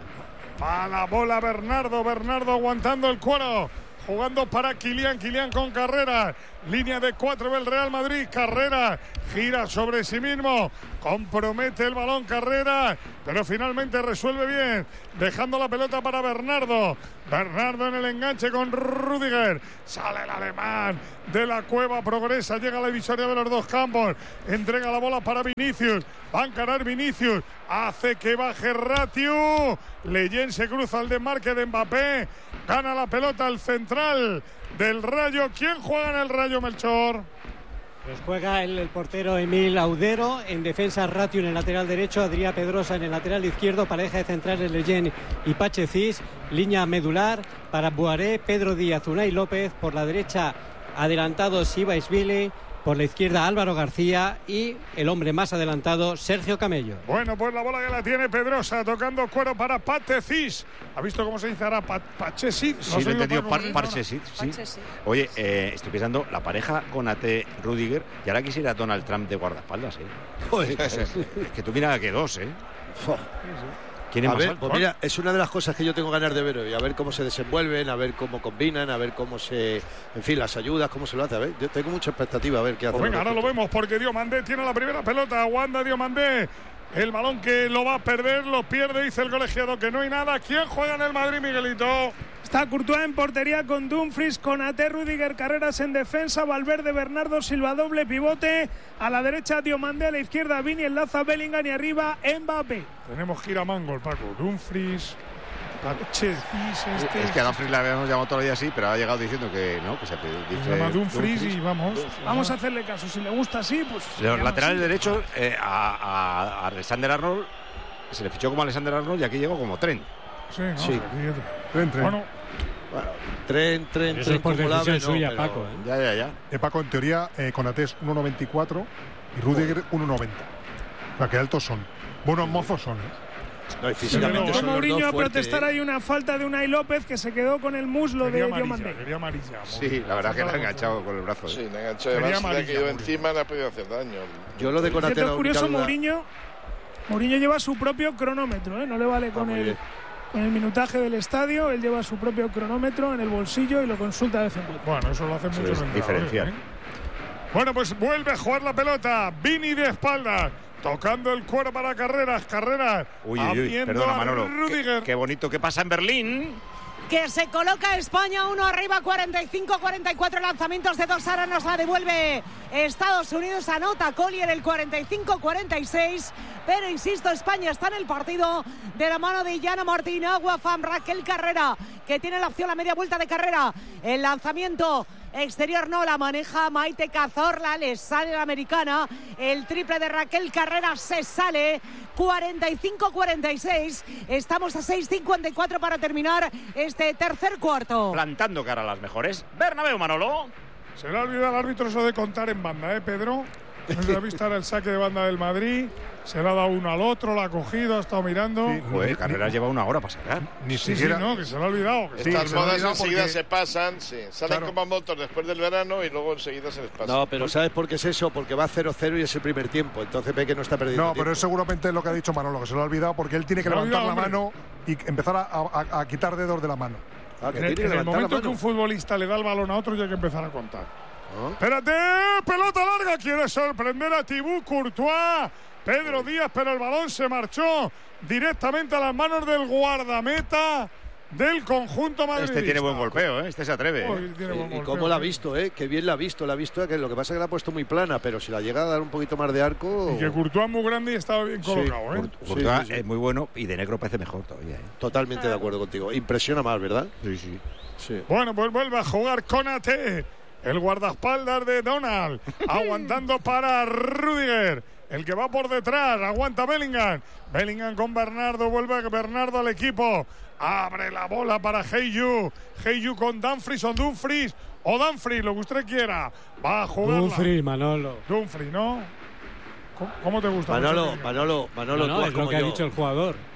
A la bola Bernardo, Bernardo aguantando el cuero. Jugando para Kylian, Kylian con Carrera. Línea de cuatro del Real Madrid. Carrera gira sobre sí mismo. Compromete el balón Carrera, pero finalmente resuelve bien. Dejando la pelota para Bernardo. Bernardo en el enganche con Rüdiger. Sale el alemán de la cueva, progresa, llega a la divisoria de los dos campos. Entrega la bola para Vinicius. Va a encarar Vinicius. Hace que baje Ratiu. Leyen se cruza al desmarque de Mbappé. Gana la pelota el central del Rayo. ¿Quién juega en el Rayo, Melchor? Pues juega el, el portero Emil Audero, en defensa Ratiu en el lateral derecho, Adrià Pedrosa en el lateral izquierdo, pareja de centrales Leyen y Pache Cis, línea medular para Boiré, Pedro Díaz, Unai López, por la derecha adelantado Sibaishvili, por la izquierda Álvaro García y el hombre más adelantado Sergio Camello. Bueno, pues la bola que la tiene Pedrosa, tocando cuero para Pache Cis. ¿Ha visto cómo se dice ahora? Pa Pache Cis. Sí, lo he entendido, Pache Cis. Sí. Oye, eh, estoy pensando, la pareja con A T Rüdiger, y ahora quisiera Donald Trump de guardaespaldas, ¿eh? es, es que tú mira que dos, ¿eh? ¿Quién es a más ver, alto? Pues mira, es una de las cosas que yo tengo ganas de ver hoy, a ver cómo se desenvuelven, a ver cómo combinan, a ver cómo se, en fin, las ayudas, cómo se lo hace. A ver, yo tengo mucha expectativa a ver qué hace. Pues venga, ahora lo vemos porque Diomandé tiene la primera pelota, aguanta Diomandé. El balón que lo va a perder, lo pierde, dice el colegiado que no hay nada. ¿Quién juega en el Madrid, Miguelito? Está Courtois en portería con Dumfries, con A T Rüdiger, Carreras en defensa, Valverde, Bernardo Silva, doble pivote. A la derecha Diomandé, a la izquierda Vini, enlaza Bellingham y arriba Mbappé. Tenemos gira Mangol, Paco. Dumfries, Pache Cis, este. Es que a Dumfries la habíamos llamado todo el día así, pero ha llegado diciendo que no, que se dice. Se llama Dumfries, Dumfries y vamos. Dumfries. Vamos a hacerle caso. Si le gusta así, pues. Los laterales derechos, eh, a, a, a Alexander Arnold, se le fichó como Alexander Arnold y aquí llegó como Trent. Sí, no, sí. Tren, tren. Bueno, bueno, tren, tren, eso tren. Es por decisión no, suya, pero... Paco. ¿eh? Ya, ya, ya. Eh, Paco, en teoría, eh, Konaté es uno noventa y cuatro y Rüdiger uno noventa. O sea, que altos son. Buenos mozos son, ¿eh? No, y físicamente sí, son Mourinho los dos a protestar fuertes, ahí una falta de Unai López que se quedó con el muslo quería de Diomandé. Quería amarilla. Sí, la verdad que le ha enganchado con el brazo. ¿eh? Sí, le ha enganchado. Además, le ha caído encima, le ha podido hacer daño. Yo lo de Konaté. Es curioso, Mourinho, Mourinho lleva su propio cronómetro, ¿eh? No le vale con el... En el minutaje del estadio, él lleva su propio cronómetro en el bolsillo y lo consulta de vez en cuando. Bueno, eso lo hace mucho es diferencial. ¿eh? Bueno, pues vuelve a jugar la pelota. Vini de espaldas, tocando el cuero para Carreras. Carreras. Uy, uy, uy. Perdona, Manolo. Qué, qué bonito que pasa en Berlín. Que se coloca España uno arriba, cuarenta y cinco cuarenta y cuatro lanzamientos de dos. Ahora nos la devuelve Estados Unidos, anota Collier el cuarenta y cinco cuarenta y seis. Pero insisto, España está en el partido de la mano de Yana Martín, Aguafam, Raquel Carrera, que tiene la opción a media vuelta de carrera. El lanzamiento exterior no la maneja Maite Cazorla, le sale la americana. El triple de Raquel Carrera se sale. cuarenta y cinco cuarenta y seis. Estamos a seis cincuenta y cuatro para terminar este tercer cuarto. Plantando cara a las mejores. Bernabéu, Manolo. Se le ha olvidado al árbitro eso de contar en banda, ¿eh, Pedro? No se ha visto ahora el saque de banda del Madrid. Se le ha dado uno al otro, lo ha cogido, ha estado mirando. Sí, joder, Carreras lleva una hora para sacar. Ni sí, siquiera... sí, no, que se lo ha olvidado. Estas sí, modas enseguida porque... se pasan, sí. Salen claro. como motos después del verano y luego enseguida se les pasa. No, pero ¿sabes por qué es eso? Porque va cero cero y es el primer tiempo. Entonces ve que no está perdiendo No, tiempo. pero es seguramente lo que ha dicho Manolo, que se lo ha olvidado porque él tiene que levantar olvidado, la mano y empezar a, a, a quitar dedos de la mano. Ah, que en el, en el momento que un futbolista le da el balón a otro ya hay que empezar a contar. ¿Oh? Espérate, pelota larga, quiere sorprender a Thibaut Courtois. Pedro Díaz, pero el balón se marchó directamente a las manos del guardameta del conjunto madridista. Este tiene buen golpeo, ¿eh? Este se atreve. Oh, ¿eh? Tiene buen y, golpeo, y cómo la ha visto, ¿eh? Qué bien la ha visto, la ha visto. Que lo que pasa es que la ha puesto muy plana, pero si la llega a dar un poquito más de arco. Y que Courtois es muy grande y estaba bien colocado, sí, ¿eh? Courtois sí, sí, sí. es muy bueno y de negro parece mejor todavía, ¿eh? Totalmente de acuerdo contigo. Impresiona más, ¿verdad? Sí, sí. sí. Bueno, pues vuelve a jugar Konaté, el guardaespaldas de Donald, aguantando para Rüdiger. El que va por detrás, aguanta Bellingham. Bellingham con Bernardo, vuelve Bernardo al equipo. Abre la bola para Heyu. Heyu con Dumfries o Dumfries. O Dumfries, lo que usted quiera. Va a jugar. Dumfries, Manolo. Dumfries, ¿no? ¿Cómo, cómo te gusta? Manolo, Manolo, Manolo. No, no, es lo que yo. ha dicho el jugador.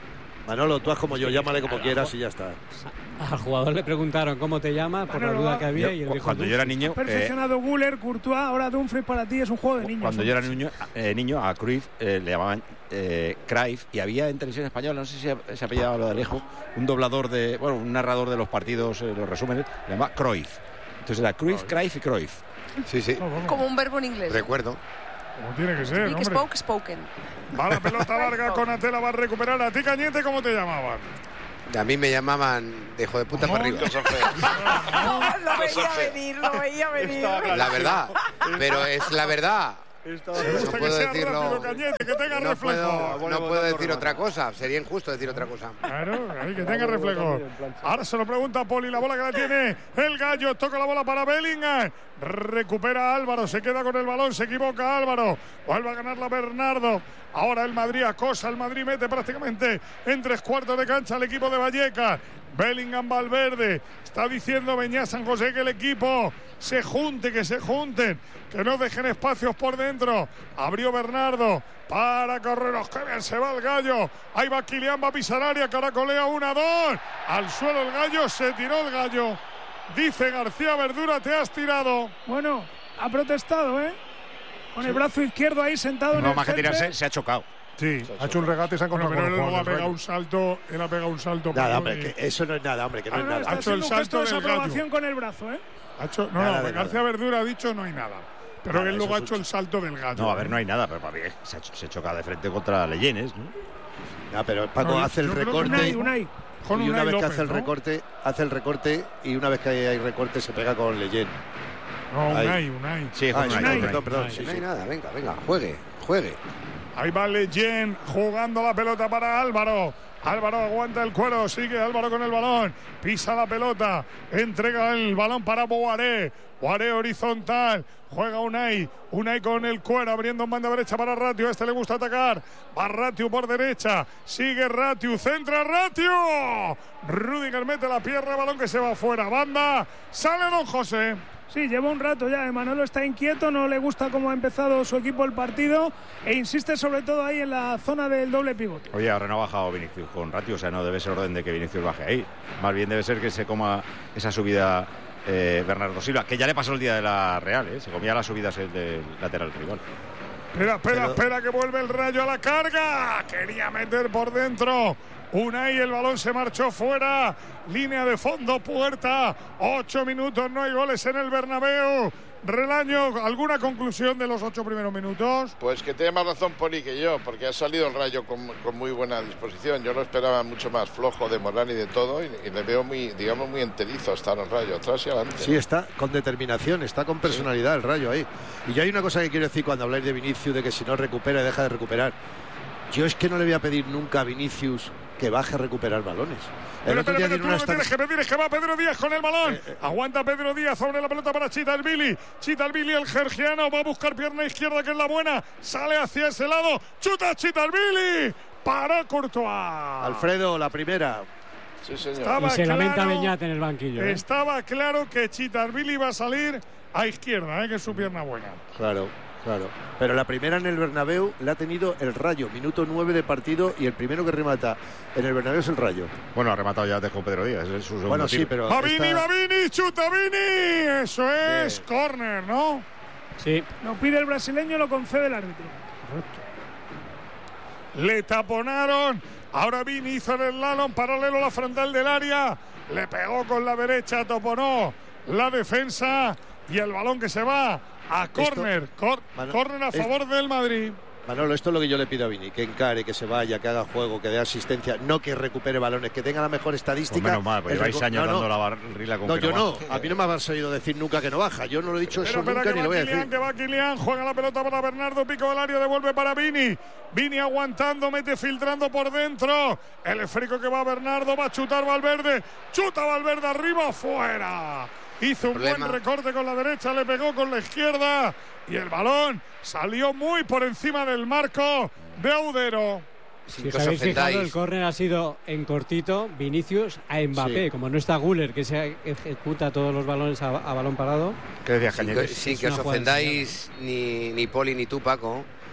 Manolo, tú haz como yo, llámale como quieras y ya está. Al jugador le preguntaron cómo te llama por la duda que había y él dijo Cuando yo era niño, Ha perfeccionado eh, Guller, Courtois, ahora Dumfries para ti es un juego de niños. cuando yo era niño, eh, niño a Cruyff eh, le llamaban eh, Cruyff, y había en televisión española, no sé si se apellidaba lo de Alejo, un doblador de, bueno, un narrador de los partidos, eh, los resúmenes, le llamaba Cruyff. Entonces era Cruyff, Cruyff y Cruyff. Sí, sí. Como un verbo en inglés. Recuerdo. Como tiene que ser, Speak, hombre. spoke, spoken. Va la pelota larga, Konaté la va a recuperar. A ti, Cañete, ¿cómo te llamaban? A mí me llamaban de hijo de puta para arriba. No, lo veía venir, lo veía venir. La verdad, pero es la verdad. Me No gusta que puedo sea decirlo. rápido, Cañete, que tenga No reflejo. puedo, no puedo decir otra cosa. Sería injusto decir otra cosa. Claro, ahí, que tenga reflejo. Ahora se lo pregunta Poli, la bola que la tiene el Gallo, toca la bola para Bellingham, recupera Álvaro, se queda con el balón, se equivoca Álvaro, vuelve a ganarla Bernardo. Ahora el Madrid acosa, el Madrid mete prácticamente en tres cuartos de cancha al equipo de Vallecas. Bellingham, Valverde, está diciendo Beñat San José que el equipo se junte, que se junten, que no dejen espacios por dentro. Abrió Bernardo para Correros, que bien se va el Gallo. Ahí va Kylian, va a pisar área, caracolea una, dos. Al suelo el Gallo, se tiró el Gallo. Dice García Verdura, te has tirado. Bueno, ha protestado, ¿eh? Con el brazo izquierdo ahí sentado en No, el más que césped. tirarse, se ha chocado. Sí, ha hecho un regate y se ha Bueno, encontrado pero con él los luego ha jugadores del pegado Rayo. un salto, él ha pegado un salto. Nada, perdón, hombre, y- que eso no es nada, hombre, que no Ah, es no, nada. está Ha hecho el haciendo un gesto salto de del desaprobación Gallo. con el brazo, ¿eh? Ha hecho, no, Nada no, de García Verdura ha dicho no hay nada. Pero Nada, él luego ha eso es hecho un- el salto del Gallo. No, a ver, no hay nada, pero para mí se ha, se choca de frente contra Leyenes, ¿no? No, pero Paco No, hace el yo creo que recorte. Unai, Unai. Con Y una Unai vez que López, hace el ¿no? recorte, hace el recorte y una vez que hay, hay recorte se pega con Leyen. No, Ahí. Unai, Unai. Sí, Ah, con Unai, Unai. perdón, perdón, No sí, hay sí. nada, venga, venga, juegue, juegue. Ahí va Leyen jugando la pelota para Álvaro. Álvaro aguanta el cuero, sigue Álvaro con el balón, pisa la pelota, entrega el balón para Boaré. Boaré horizontal, juega Unai, Unai con el cuero, abriendo en banda derecha para Ratiu, a este le gusta atacar, va Ratiu por derecha, sigue Ratiu, centra Ratiu. Rüdiger mete la pierna, balón que se va fuera, banda, sale Don José. Sí, lleva un rato ya. Manolo está inquieto, no le gusta cómo ha empezado su equipo el partido e insiste sobre todo ahí en la zona del doble pivote. Oye, ahora no ha bajado Vinicius con Ratio, o sea, no debe ser orden de que Vinicius baje ahí. Más bien debe ser que se coma esa subida eh, Bernardo Silva, que ya le pasó el día de la Real, ¿eh? Se comía las subidas el del lateral rival. Espera, espera, Pero- espera que vuelve el Rayo a la carga. Quería meter por dentro. Unai, el balón se marchó fuera. Línea de fondo, puerta. Ocho minutos, no hay goles en el Bernabéu. Relaño, ¿alguna conclusión de los ocho primeros minutos? Pues que tiene más razón Poli que yo, porque ha salido el Rayo con, con muy buena disposición. Yo lo esperaba mucho más flojo de moral y de todo, y, y le veo muy, digamos, muy enterizo hasta el Rayo, atrás y adelante. Sí, está con determinación, está con personalidad el Rayo ahí. Y yo hay una cosa que quiero decir cuando habláis de Vinicius, de que si no recupera, deja de recuperar. Yo es que no le voy a pedir nunca a Vinicius que baje a recuperar balones. El Pero, otro pero, día pero, tiene tú una lo que tienes esta- que pedir es que va Pedro Díaz con el balón. Aguanta Pedro Díaz sobre la pelota para Chitalvili. Chitalvili, el georgiano, va a buscar pierna izquierda, que es la buena. Sale hacia ese lado. Chuta Chitalvili. Para Courtois. Alfredo, la primera. Sí, señor. Estaba Y se lamenta claro- Beñat en el banquillo. ¿eh? Estaba claro que Chitalvili iba a salir a izquierda, ¿eh? Que es su pierna buena. Claro, claro. Pero la primera en el Bernabéu la ha tenido el Rayo, minuto nueve de partido, y el primero que remata en el Bernabéu es el Rayo. Bueno, ha rematado ya antes con Pedro Díaz, es su segundo Bueno, sí, tiro. pero Va Vini, esta- va Vini, chuta Vini. Eso es, córner, ¿no? Sí. Lo pide el brasileño, lo concede el árbitro. Le taponaron. Ahora Vini hizo el slalom paralelo a la frontal del área. Le pegó con la derecha, toponó la defensa y el balón que se va a córner. Cor- Mano- Córner a es- favor del Madrid. Manolo, esto es lo que yo le pido a Vini, que encare, que se vaya, que haga juego, que dé asistencia, no que recupere balones, que tenga la mejor estadística. Pues menos mal, porque El lleváis recu- años no, no. dando la barrila con No, que yo no. baja. A mí no me has oído decir nunca que no baja. Yo no lo he dicho Pero eso espera nunca que ni lo va voy a Kylian, decir. que va Kylian, juega la pelota para Bernardo, pico del área, devuelve para Vini. Vini aguantando, mete filtrando por dentro. El esférico que va Bernardo, va a chutar Valverde. Chuta Valverde arriba, fuera. Hizo un Problema. buen recorte con la derecha, le pegó con la izquierda y el balón salió muy por encima del marco de Audero. Si Sin os que os habéis fijado, el ofendáis. córner ha sido en cortito, Vinicius a Mbappé. Sí. Como no está Guller, que se ejecuta todos los balones a, a balón parado. ¿Qué decías, Sin Cañete? que, sin Es que os una jugada ofendáis ni, ni Poli ni tú, Paco.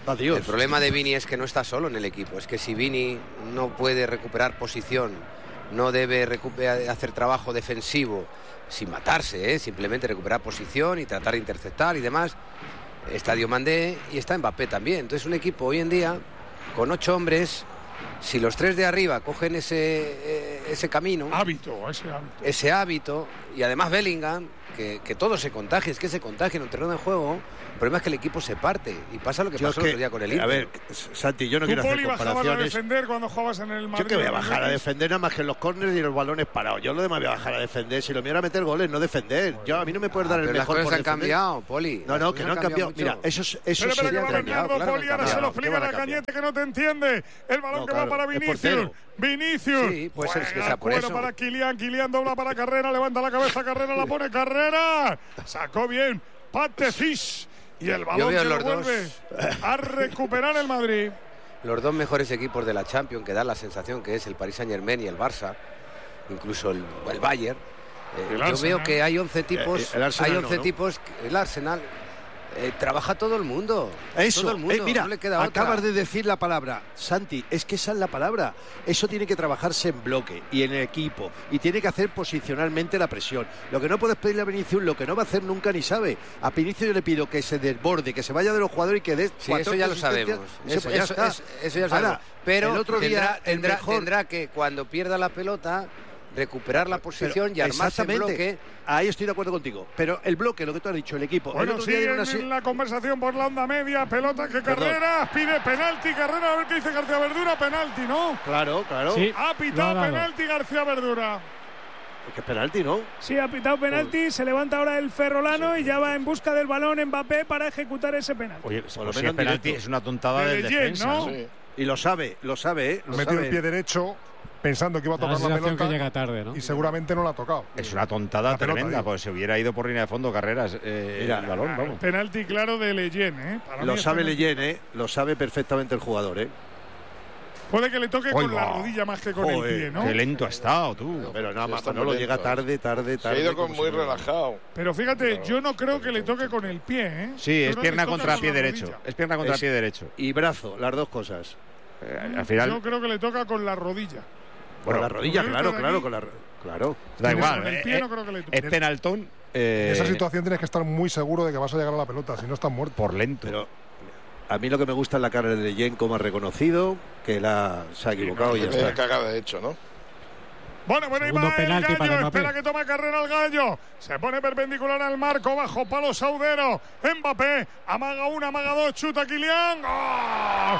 El problema de Vini es que no está solo en el equipo. Es que si Vini no puede recuperar posición, no debe recuperar, hacer trabajo defensivo sin matarse, ¿eh? Simplemente recuperar posición y tratar de interceptar y demás. Está Diomandé y está Mbappé también. Entonces un equipo hoy en día con ocho hombres, si los tres de arriba cogen ese, eh, ese camino, hábito, ese hábito, ese hábito, y además Bellingham, que, que todo se contagie, es que se contagia en un terreno de juego. El problema es que el equipo se parte y pasa lo que Yo pasó que, el otro día con el Inter. A ver, Santi, yo no ¿Tú, quiero Poli, hacer comparaciones. bajabas a defender cuando jugabas en el Madrid? Yo que voy a bajar a defender nada más que en los córneres y los balones parados. Yo lo demás voy a bajar a defender. Si lo mío era meter goles, no defender. Yo, a mí no me puedes Ah, dar el pero mejor las por cosas han defender. cambiado, Poli. No, no, Las que cosas no han cambiado. mucho. Mira, eso, eso Pero, pero sería que va cambiado. Bernardo, Claro Poli, que ahora han se lo cambiado. explica ¿Qué van a a cambiar? Cañete que no te entiende. El balón No, que claro, va para es Vinicius. portero. Vinicius. Sí, puede ser que Juega, sea por cuero eso. para Kylian. Kylian dobla para Carrera. Levanta la cabeza. Carrera la pone. Carrera. Sacó bien. Patecis. Y el balón veo que lo los dos. vuelve a recuperar el Madrid. Los dos mejores equipos de la Champions, que dan la sensación que es el Paris Saint-Germain y el Barça, incluso el, el Bayern. Eh, El yo Arsenal. veo que hay once tipos, Eh, el Arsenal hay no, once ¿no? tipos, el Arsenal eh, trabaja todo el mundo. Eso, todo el mundo, eh, mira, no le queda acabas otra. de decir la palabra, Santi, es que esa es la palabra. Eso tiene que trabajarse en bloque y en equipo y tiene que hacer posicionalmente la presión. Lo que no puedes pedirle a Vinicius, lo que no va a hacer nunca ni sabe. A Vinicius yo le pido que se desborde, que se vaya de los jugadores y que dé Sí, cuatro eso ya lo asistencias. sabemos. Ese, Eso, pues ya eso- está. eso- eso ya lo Ahora, sabemos. Pero el otro tendrá, día el tendrá, mejor- tendrá que cuando pierda la pelota recuperar la posición Pero y armarse en exactamente, bloque. ahí estoy de acuerdo contigo. Pero el bloque, lo que tú has dicho, el equipo. el Bueno, otro día sigue dieron en así- la conversación por la onda media. Pelota que Carrera pide penalti. Carrera, a ver qué dice García Verdura. Penalti, ¿no? Claro, claro. Sí. Ha pitado Lo ha dado. penalti García Verdura. Es que es penalti, ¿no? Sí, ha pitado penalti, se levanta ahora el ferrolano y ya va en busca del balón Mbappé para ejecutar ese penalti. Oye, Por pues lo si menos es penalti, directo. es una tontada De del Leyen, defensa, ¿no? ¿no? Sí. Y lo sabe, lo sabe, ¿eh? Lo Metió el sabe. pie derecho pensando que iba a Da la tocar la sensación pelota que llega tarde, ¿no? y seguramente no la ha tocado. Es una tontada La pelota, tremenda, digo. porque se hubiera ido por línea de fondo Carreras eh, Mira, el balón, vamos. Penalti claro de Leyen, ¿eh? Para mí Lo es sabe penalti. Leyen, ¿eh? Lo sabe perfectamente el jugador, ¿eh? Puede que le toque Ahí con la va. rodilla más que con Joder, el pie, ¿no? Qué lento ha estado, tú. Pero nada Sí, más, está no lo muy llega lento, tarde, tarde, Se tarde. ha ido con como muy si no- relajado. Pero fíjate, yo no creo que le toque con el pie, ¿eh? Sí, Yo es creo pierna que toca contra con pie la derecho. rodilla. Es pierna contra Es- pie derecho. Y brazo, las dos cosas. Eh, al final, Yo creo que le toca con la rodilla. Con la rodilla, con claro, esto de claro, aquí. con la claro. da Con igual. el eh, pie eh, no creo que le toque. es penaltón. eh, En esa situación tienes que estar muy seguro de que vas a llegar a la pelota, si no estás muerto. por lento. Pero a mí lo que me gusta es la cara de Leyen, como ha reconocido que la, se ha equivocado y ya Media está. cagada de hecho, ¿no? Bueno, bueno, ahí Segundo va el penalti para gallo. Mbappé. Espera que toma carrera el gallo. Se pone perpendicular al marco, bajo palo Saudero. Mbappé, amaga una, amaga dos, chuta Kylian. ¡Gol!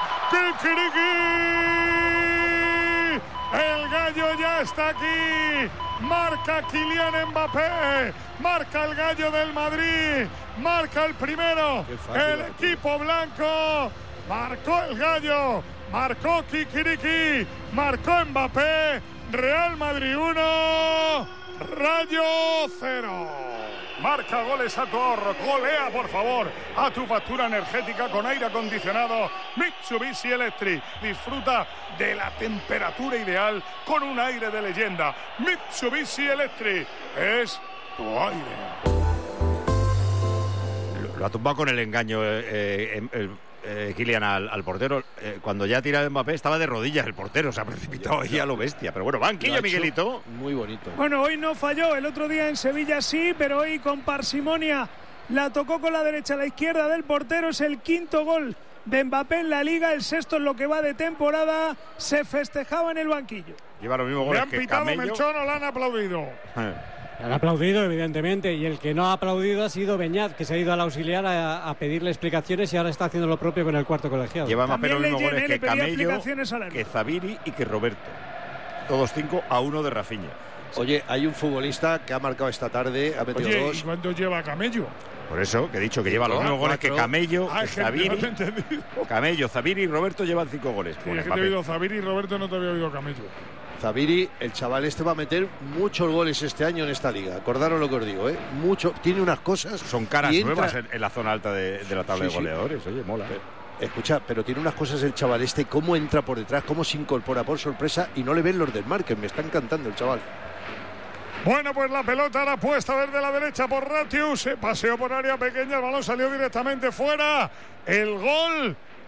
¡Kikiriki! El gallo ya está aquí. Marca Kylian Mbappé. Marca el gallo del Madrid. Marca el primero. Qué fácil, El Arturo. equipo blanco. Marcó el gallo. Marcó Kikiriki. Marcó Mbappé. Real Madrid uno. Rayo cero. Marca goles a tu ahorro. Golea, por favor, a tu factura energética con aire acondicionado Mitsubishi Electric. Disfruta de la temperatura ideal con un aire de leyenda. Mitsubishi Electric es tu aire. Lo, lo ha tumbado con el engaño eh, eh, el, eh, Kylian al, al portero. Eh, cuando ya tira Mbappé estaba de rodillas el portero. Se ha precipitado ahí a lo bestia. Pero bueno, Lo ha banquillo, hecho Miguelito. Muy bonito. Bueno, hoy no falló, el otro día en Sevilla sí, pero hoy con parsimonia la tocó con la derecha a la izquierda del portero. Es el quinto gol de Mbappé en la Liga, el sexto en lo que va de temporada. Se festejaba en el banquillo. Lleva los mismos Le goles han que pitado Camello. Melchor o le han aplaudido. Le han aplaudido, evidentemente, y el que no ha aplaudido ha sido Beñat, que se ha ido al auxiliar a, a pedirle explicaciones y ahora está haciendo lo propio con el cuarto colegiado. Lleva Mbappé los También mismos Leyen, goles eh, que le pedía Camello, explicaciones al árbitro. que Zabiri y que Roberto. Todos cinco a uno de Rafinha. Oye, hay un futbolista que ha marcado esta tarde, ha metido Oye, ¿y dos. cuánto lleva Camello? Por eso, que he dicho que lleva los Cuatro. mismos goles que Camello, Ah, que es que no te he Zabiri. entendido. Camello, Zabiri y Roberto llevan cinco goles. Sí, Con es que te he Mbappé. oído Zabiri y Roberto, no te había oído Camello. Zabiri, el chaval este va a meter muchos goles este año en esta liga. Acordaros lo que os digo, ¿eh? Mucho, tiene unas cosas. Son caras y entra- nuevas en, en la zona alta de, de la tabla Sí, de sí. goleadores. Oye, mola. Escucha, pero tiene unas cosas el chaval este, cómo entra por detrás, cómo se incorpora por sorpresa y no le ven los del mar, que me está encantando el chaval. Bueno, pues la pelota ahora puesta desde la derecha por Ratius. Se paseó por área pequeña. El balón salió directamente fuera. El gol.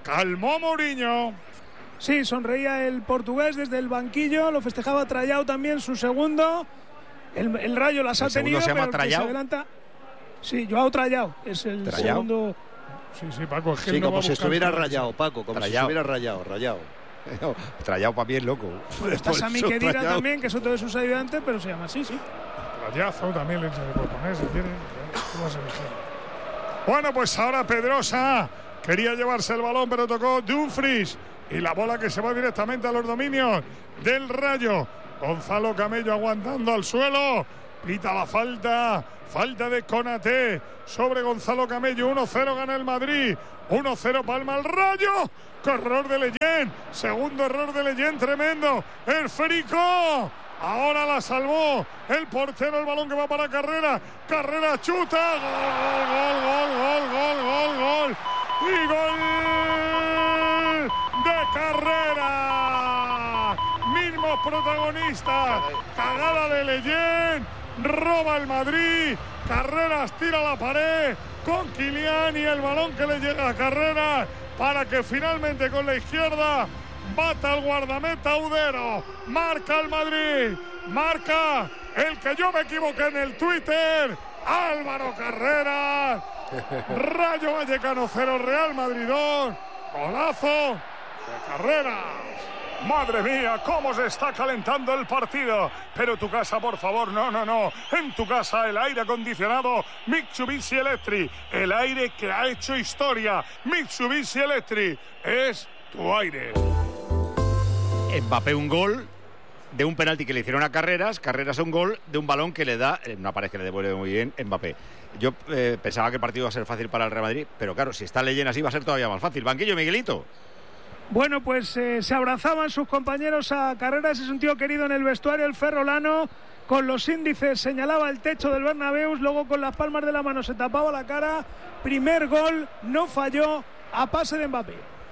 calmó Mourinho. Sí, sonreía el portugués desde el banquillo, lo festejaba Trayao también, su segundo. El, el Rayo las ha tenido, se llama pero el que se adelanta... Sí, Joao Trayao es el ¿Trayao? segundo. Sí, sí, Paco, es que Sí, él no como va si buscando estuviera goles. rayado, Paco, como Trayao. si estuviera rayado, rayado. Trayao para bien loco. Bueno, está Por Sami eso, Khedira Trayao. también, que es otro de sus ayudantes, pero se llama así, sí. Rayazo también le se le puede poner si quiere. Tú vas a elegir. Bueno, pues ahora Pedrosa quería llevarse el balón, pero tocó Dumfries. Y la bola que se va directamente a los dominios del Rayo. Gonzalo Camello aguantando al suelo. Pita la falta. Falta de Konaté sobre Gonzalo Camello. uno cero gana el Madrid. uno cero palma el Rayo. ¡Qué error de Leyen! Segundo error de Leyen, tremendo. El Férico. Ahora la salvó el portero, el balón que va para Carrera. Carrera chuta. Gol, gol, gol, gol, gol, gol, gol. Y gol de Carrera. Mismos protagonistas. Cagada de Leyen. Roba el Madrid. Carreras tira la pared con Kylian y el balón que le llega a Carreras para que finalmente con la izquierda bata al guardameta Udero. Marca el Madrid. Marca el que yo me equivoqué en el Twitter. Álvaro Carreras. Rayo Vallecano cero, Real Madrid dos. Golazo de Carreras. Madre mía, cómo se está calentando el partido. Pero tu casa, por favor, no, no, no. En tu casa el aire acondicionado Mitsubishi Electric. El aire que ha hecho historia. Mitsubishi Electric es tu aire. Mbappé un gol de un penalti que le hicieron a Carreras. Carreras un gol de un balón que le da, una pared que le devuelve muy bien Mbappé. Yo eh, pensaba que el partido iba a ser fácil para el Real Madrid, pero claro, si está Leyen así va a ser todavía más fácil. Banquillo, Miguelito. Bueno, pues eh, se abrazaban sus compañeros a Carreras, es un tío querido en el vestuario, el ferrolano, con los índices señalaba el techo del Bernabéu, luego con las palmas de la mano se tapaba la cara, primer gol, no falló, a pase de Mbappé.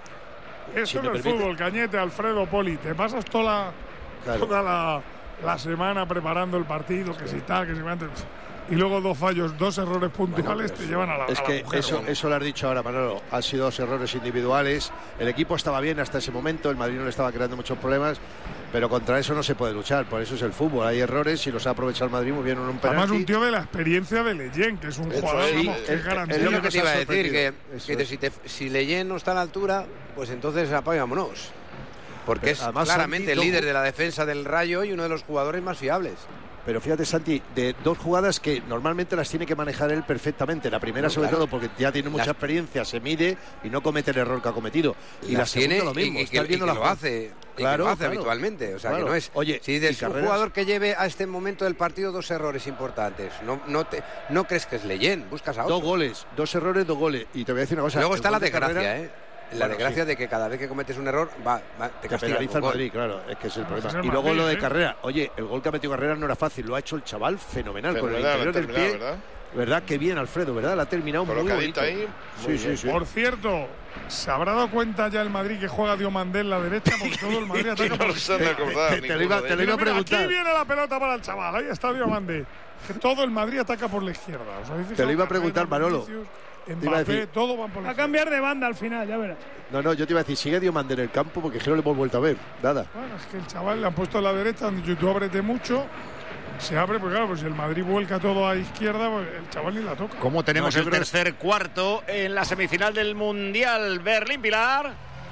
Esto Si no me es permite. fútbol, Cañete, Alfredo Poli, te pasas toda la, Claro. toda la, la semana preparando el partido, que si tal, que si antes. Y luego dos fallos, dos errores puntuales te llevan a la Es a la que mujer, eso, ¿no? eso lo has dicho ahora, Manolo. Han sido dos errores individuales. El equipo estaba bien hasta ese momento. El Madrid no le estaba creando muchos problemas. Pero contra eso no se puede luchar. Por eso es el fútbol. Hay errores y los ha aprovechado el Madrid muy bien en un penalti. Además, un tío de la experiencia de Leyen, que es un Eso jugador, es, vamos, sí, que es- garantía. Es lo que nos te iba ha a decir, que, sorprendido. Eso que es. si, te, si Leyen no está a la altura, pues entonces apagámonos. Porque es Además, claramente Santi, el líder no- de la defensa del Rayo y uno de los jugadores más fiables. Pero fíjate, Santi, de dos jugadas que normalmente las tiene que manejar él perfectamente. La primera, No, sobre claro. todo, porque ya tiene mucha Las- y se mide y no comete el error que ha cometido. Y la Las tiene segunda, lo mismo. y, y Estás que, y viendo que la lo jugada. hace, y que Claro, lo hace claro. habitualmente. O sea, Claro. que no es. Oye, si y es un Carreras- jugador que lleve a este momento del partido dos errores importantes, no, no, te, no crees que es Leyen, buscas a otro. Dos goles, dos errores, dos goles. Y te voy a decir una cosa. Luego el está gol la de desgracia, Carrera- ¿eh? La Bueno, desgracia sí. de que cada vez que cometes un error, va, va, te Te castiga penaliza con el gol. Madrid, claro, es que es el Ah, problema. es el Y luego Madrid, lo de ¿eh? Carrera. Oye, el gol que ha metido Carrera no era fácil, lo ha hecho el chaval fenomenal, con el Fenomenal, interior del terminado, pie. ¿verdad? ¿Verdad? Qué bien, Alfredo, ¿verdad? La ha terminado muy Colocadito bonito. ahí, Sí, muy sí, bien. sí. Por cierto, ¿se habrá dado cuenta ya el Madrid que juega Diomandé en la derecha? Porque todo el Madrid ataca No por los han acordado. Te- te lo iba- ninguno de te lo iba a Mira, mira, aquí preguntar. viene la pelota para el chaval. Ahí está Diomandé. Que todo el Madrid ataca por la izquierda. O sea, dice Te lo que iba a Carrera, preguntar, Manolo. Vinicius, Te iba a Mbappé, decir- todo van por la Va a izquierda. cambiar de banda al final, ya verás. No, no, yo te iba a decir, sigue Diomande en el campo porque es que no le hemos vuelto a ver. Nada. Bueno, es que el chaval le han puesto a la derecha, han dicho tú ábrete mucho. Se abre, pues claro, pues si el Madrid vuelca todo a izquierda, pues el chaval ni la toca. ¿Cómo tenemos No, yo el creo- tercer cuarto en la semifinal del Mundial? Berlín, Pilar.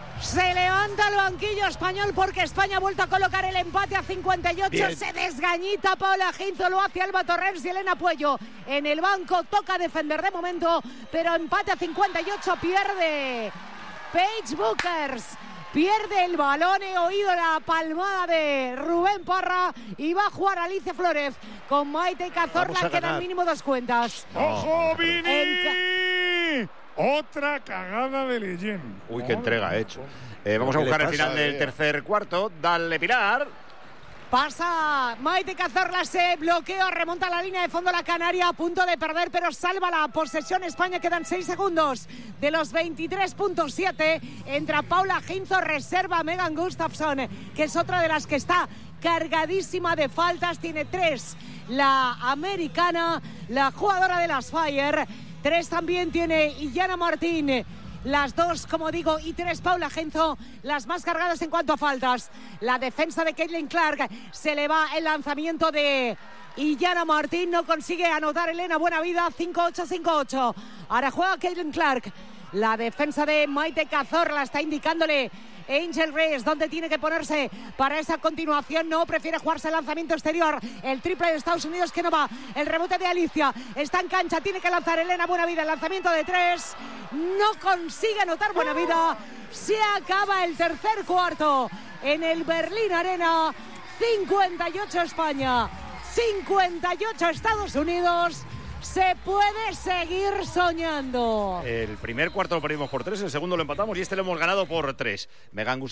Se levanta el banquillo español porque España ha vuelto a colocar el empate a cincuenta y ocho. Bien. Se desgañita Paula Ginzo, lo hace Alba Torrens y Elena Puello. En el banco toca defender de momento, pero empate a cincuenta y ocho, pierde Paige Bookers. Pierde el balón, he oído la palmada de Rubén Parra y va a jugar Alicia Flores con Maite Vamos Cazorla, a quedan ganar. mínimo dos cuentas. ¡Ojo, Vini! El Otra cagada de Leyen. Uy, qué entrega ha hecho. Eh, vamos a ¿Qué le buscar el pasa, final del eh? tercer cuarto. Dale, Pilar. Pasa Maite Cazorla, se bloquea, remonta la línea de fondo la Canaria, a punto de perder, pero salva la posesión España. Quedan seis segundos de los veintitrés punto siete. Entra Paula Ginzo, reserva Megan Gustafsson, que es otra de las que está cargadísima de faltas. Tiene tres la americana, la jugadora de las Fire. Tres también tiene Illana Martín las dos, como digo, y tres Paula Genzo, las más cargadas en cuanto a faltas. La defensa de Caitlin Clark, se le va el lanzamiento de Illana Martín, no consigue anotar Elena Buenavida, cinco ocho, cinco ocho. Ahora juega Caitlin Clark. La defensa de Maite Cazorla está indicándole Angel Reyes dónde tiene que ponerse para esa continuación. No, prefiere jugarse el lanzamiento exterior. El triple de Estados Unidos que no va. El rebote de Alicia. Está en cancha, tiene que lanzar Elena Buenavida. El lanzamiento de tres. No consigue anotar Buenavida. Se acaba el tercer cuarto en el Berlín Arena. cincuenta y ocho España, cincuenta y ocho Estados Unidos. Se puede seguir soñando. El primer cuarto lo perdimos por tres, el segundo lo empatamos y este lo hemos ganado por tres. Megan Gustafsson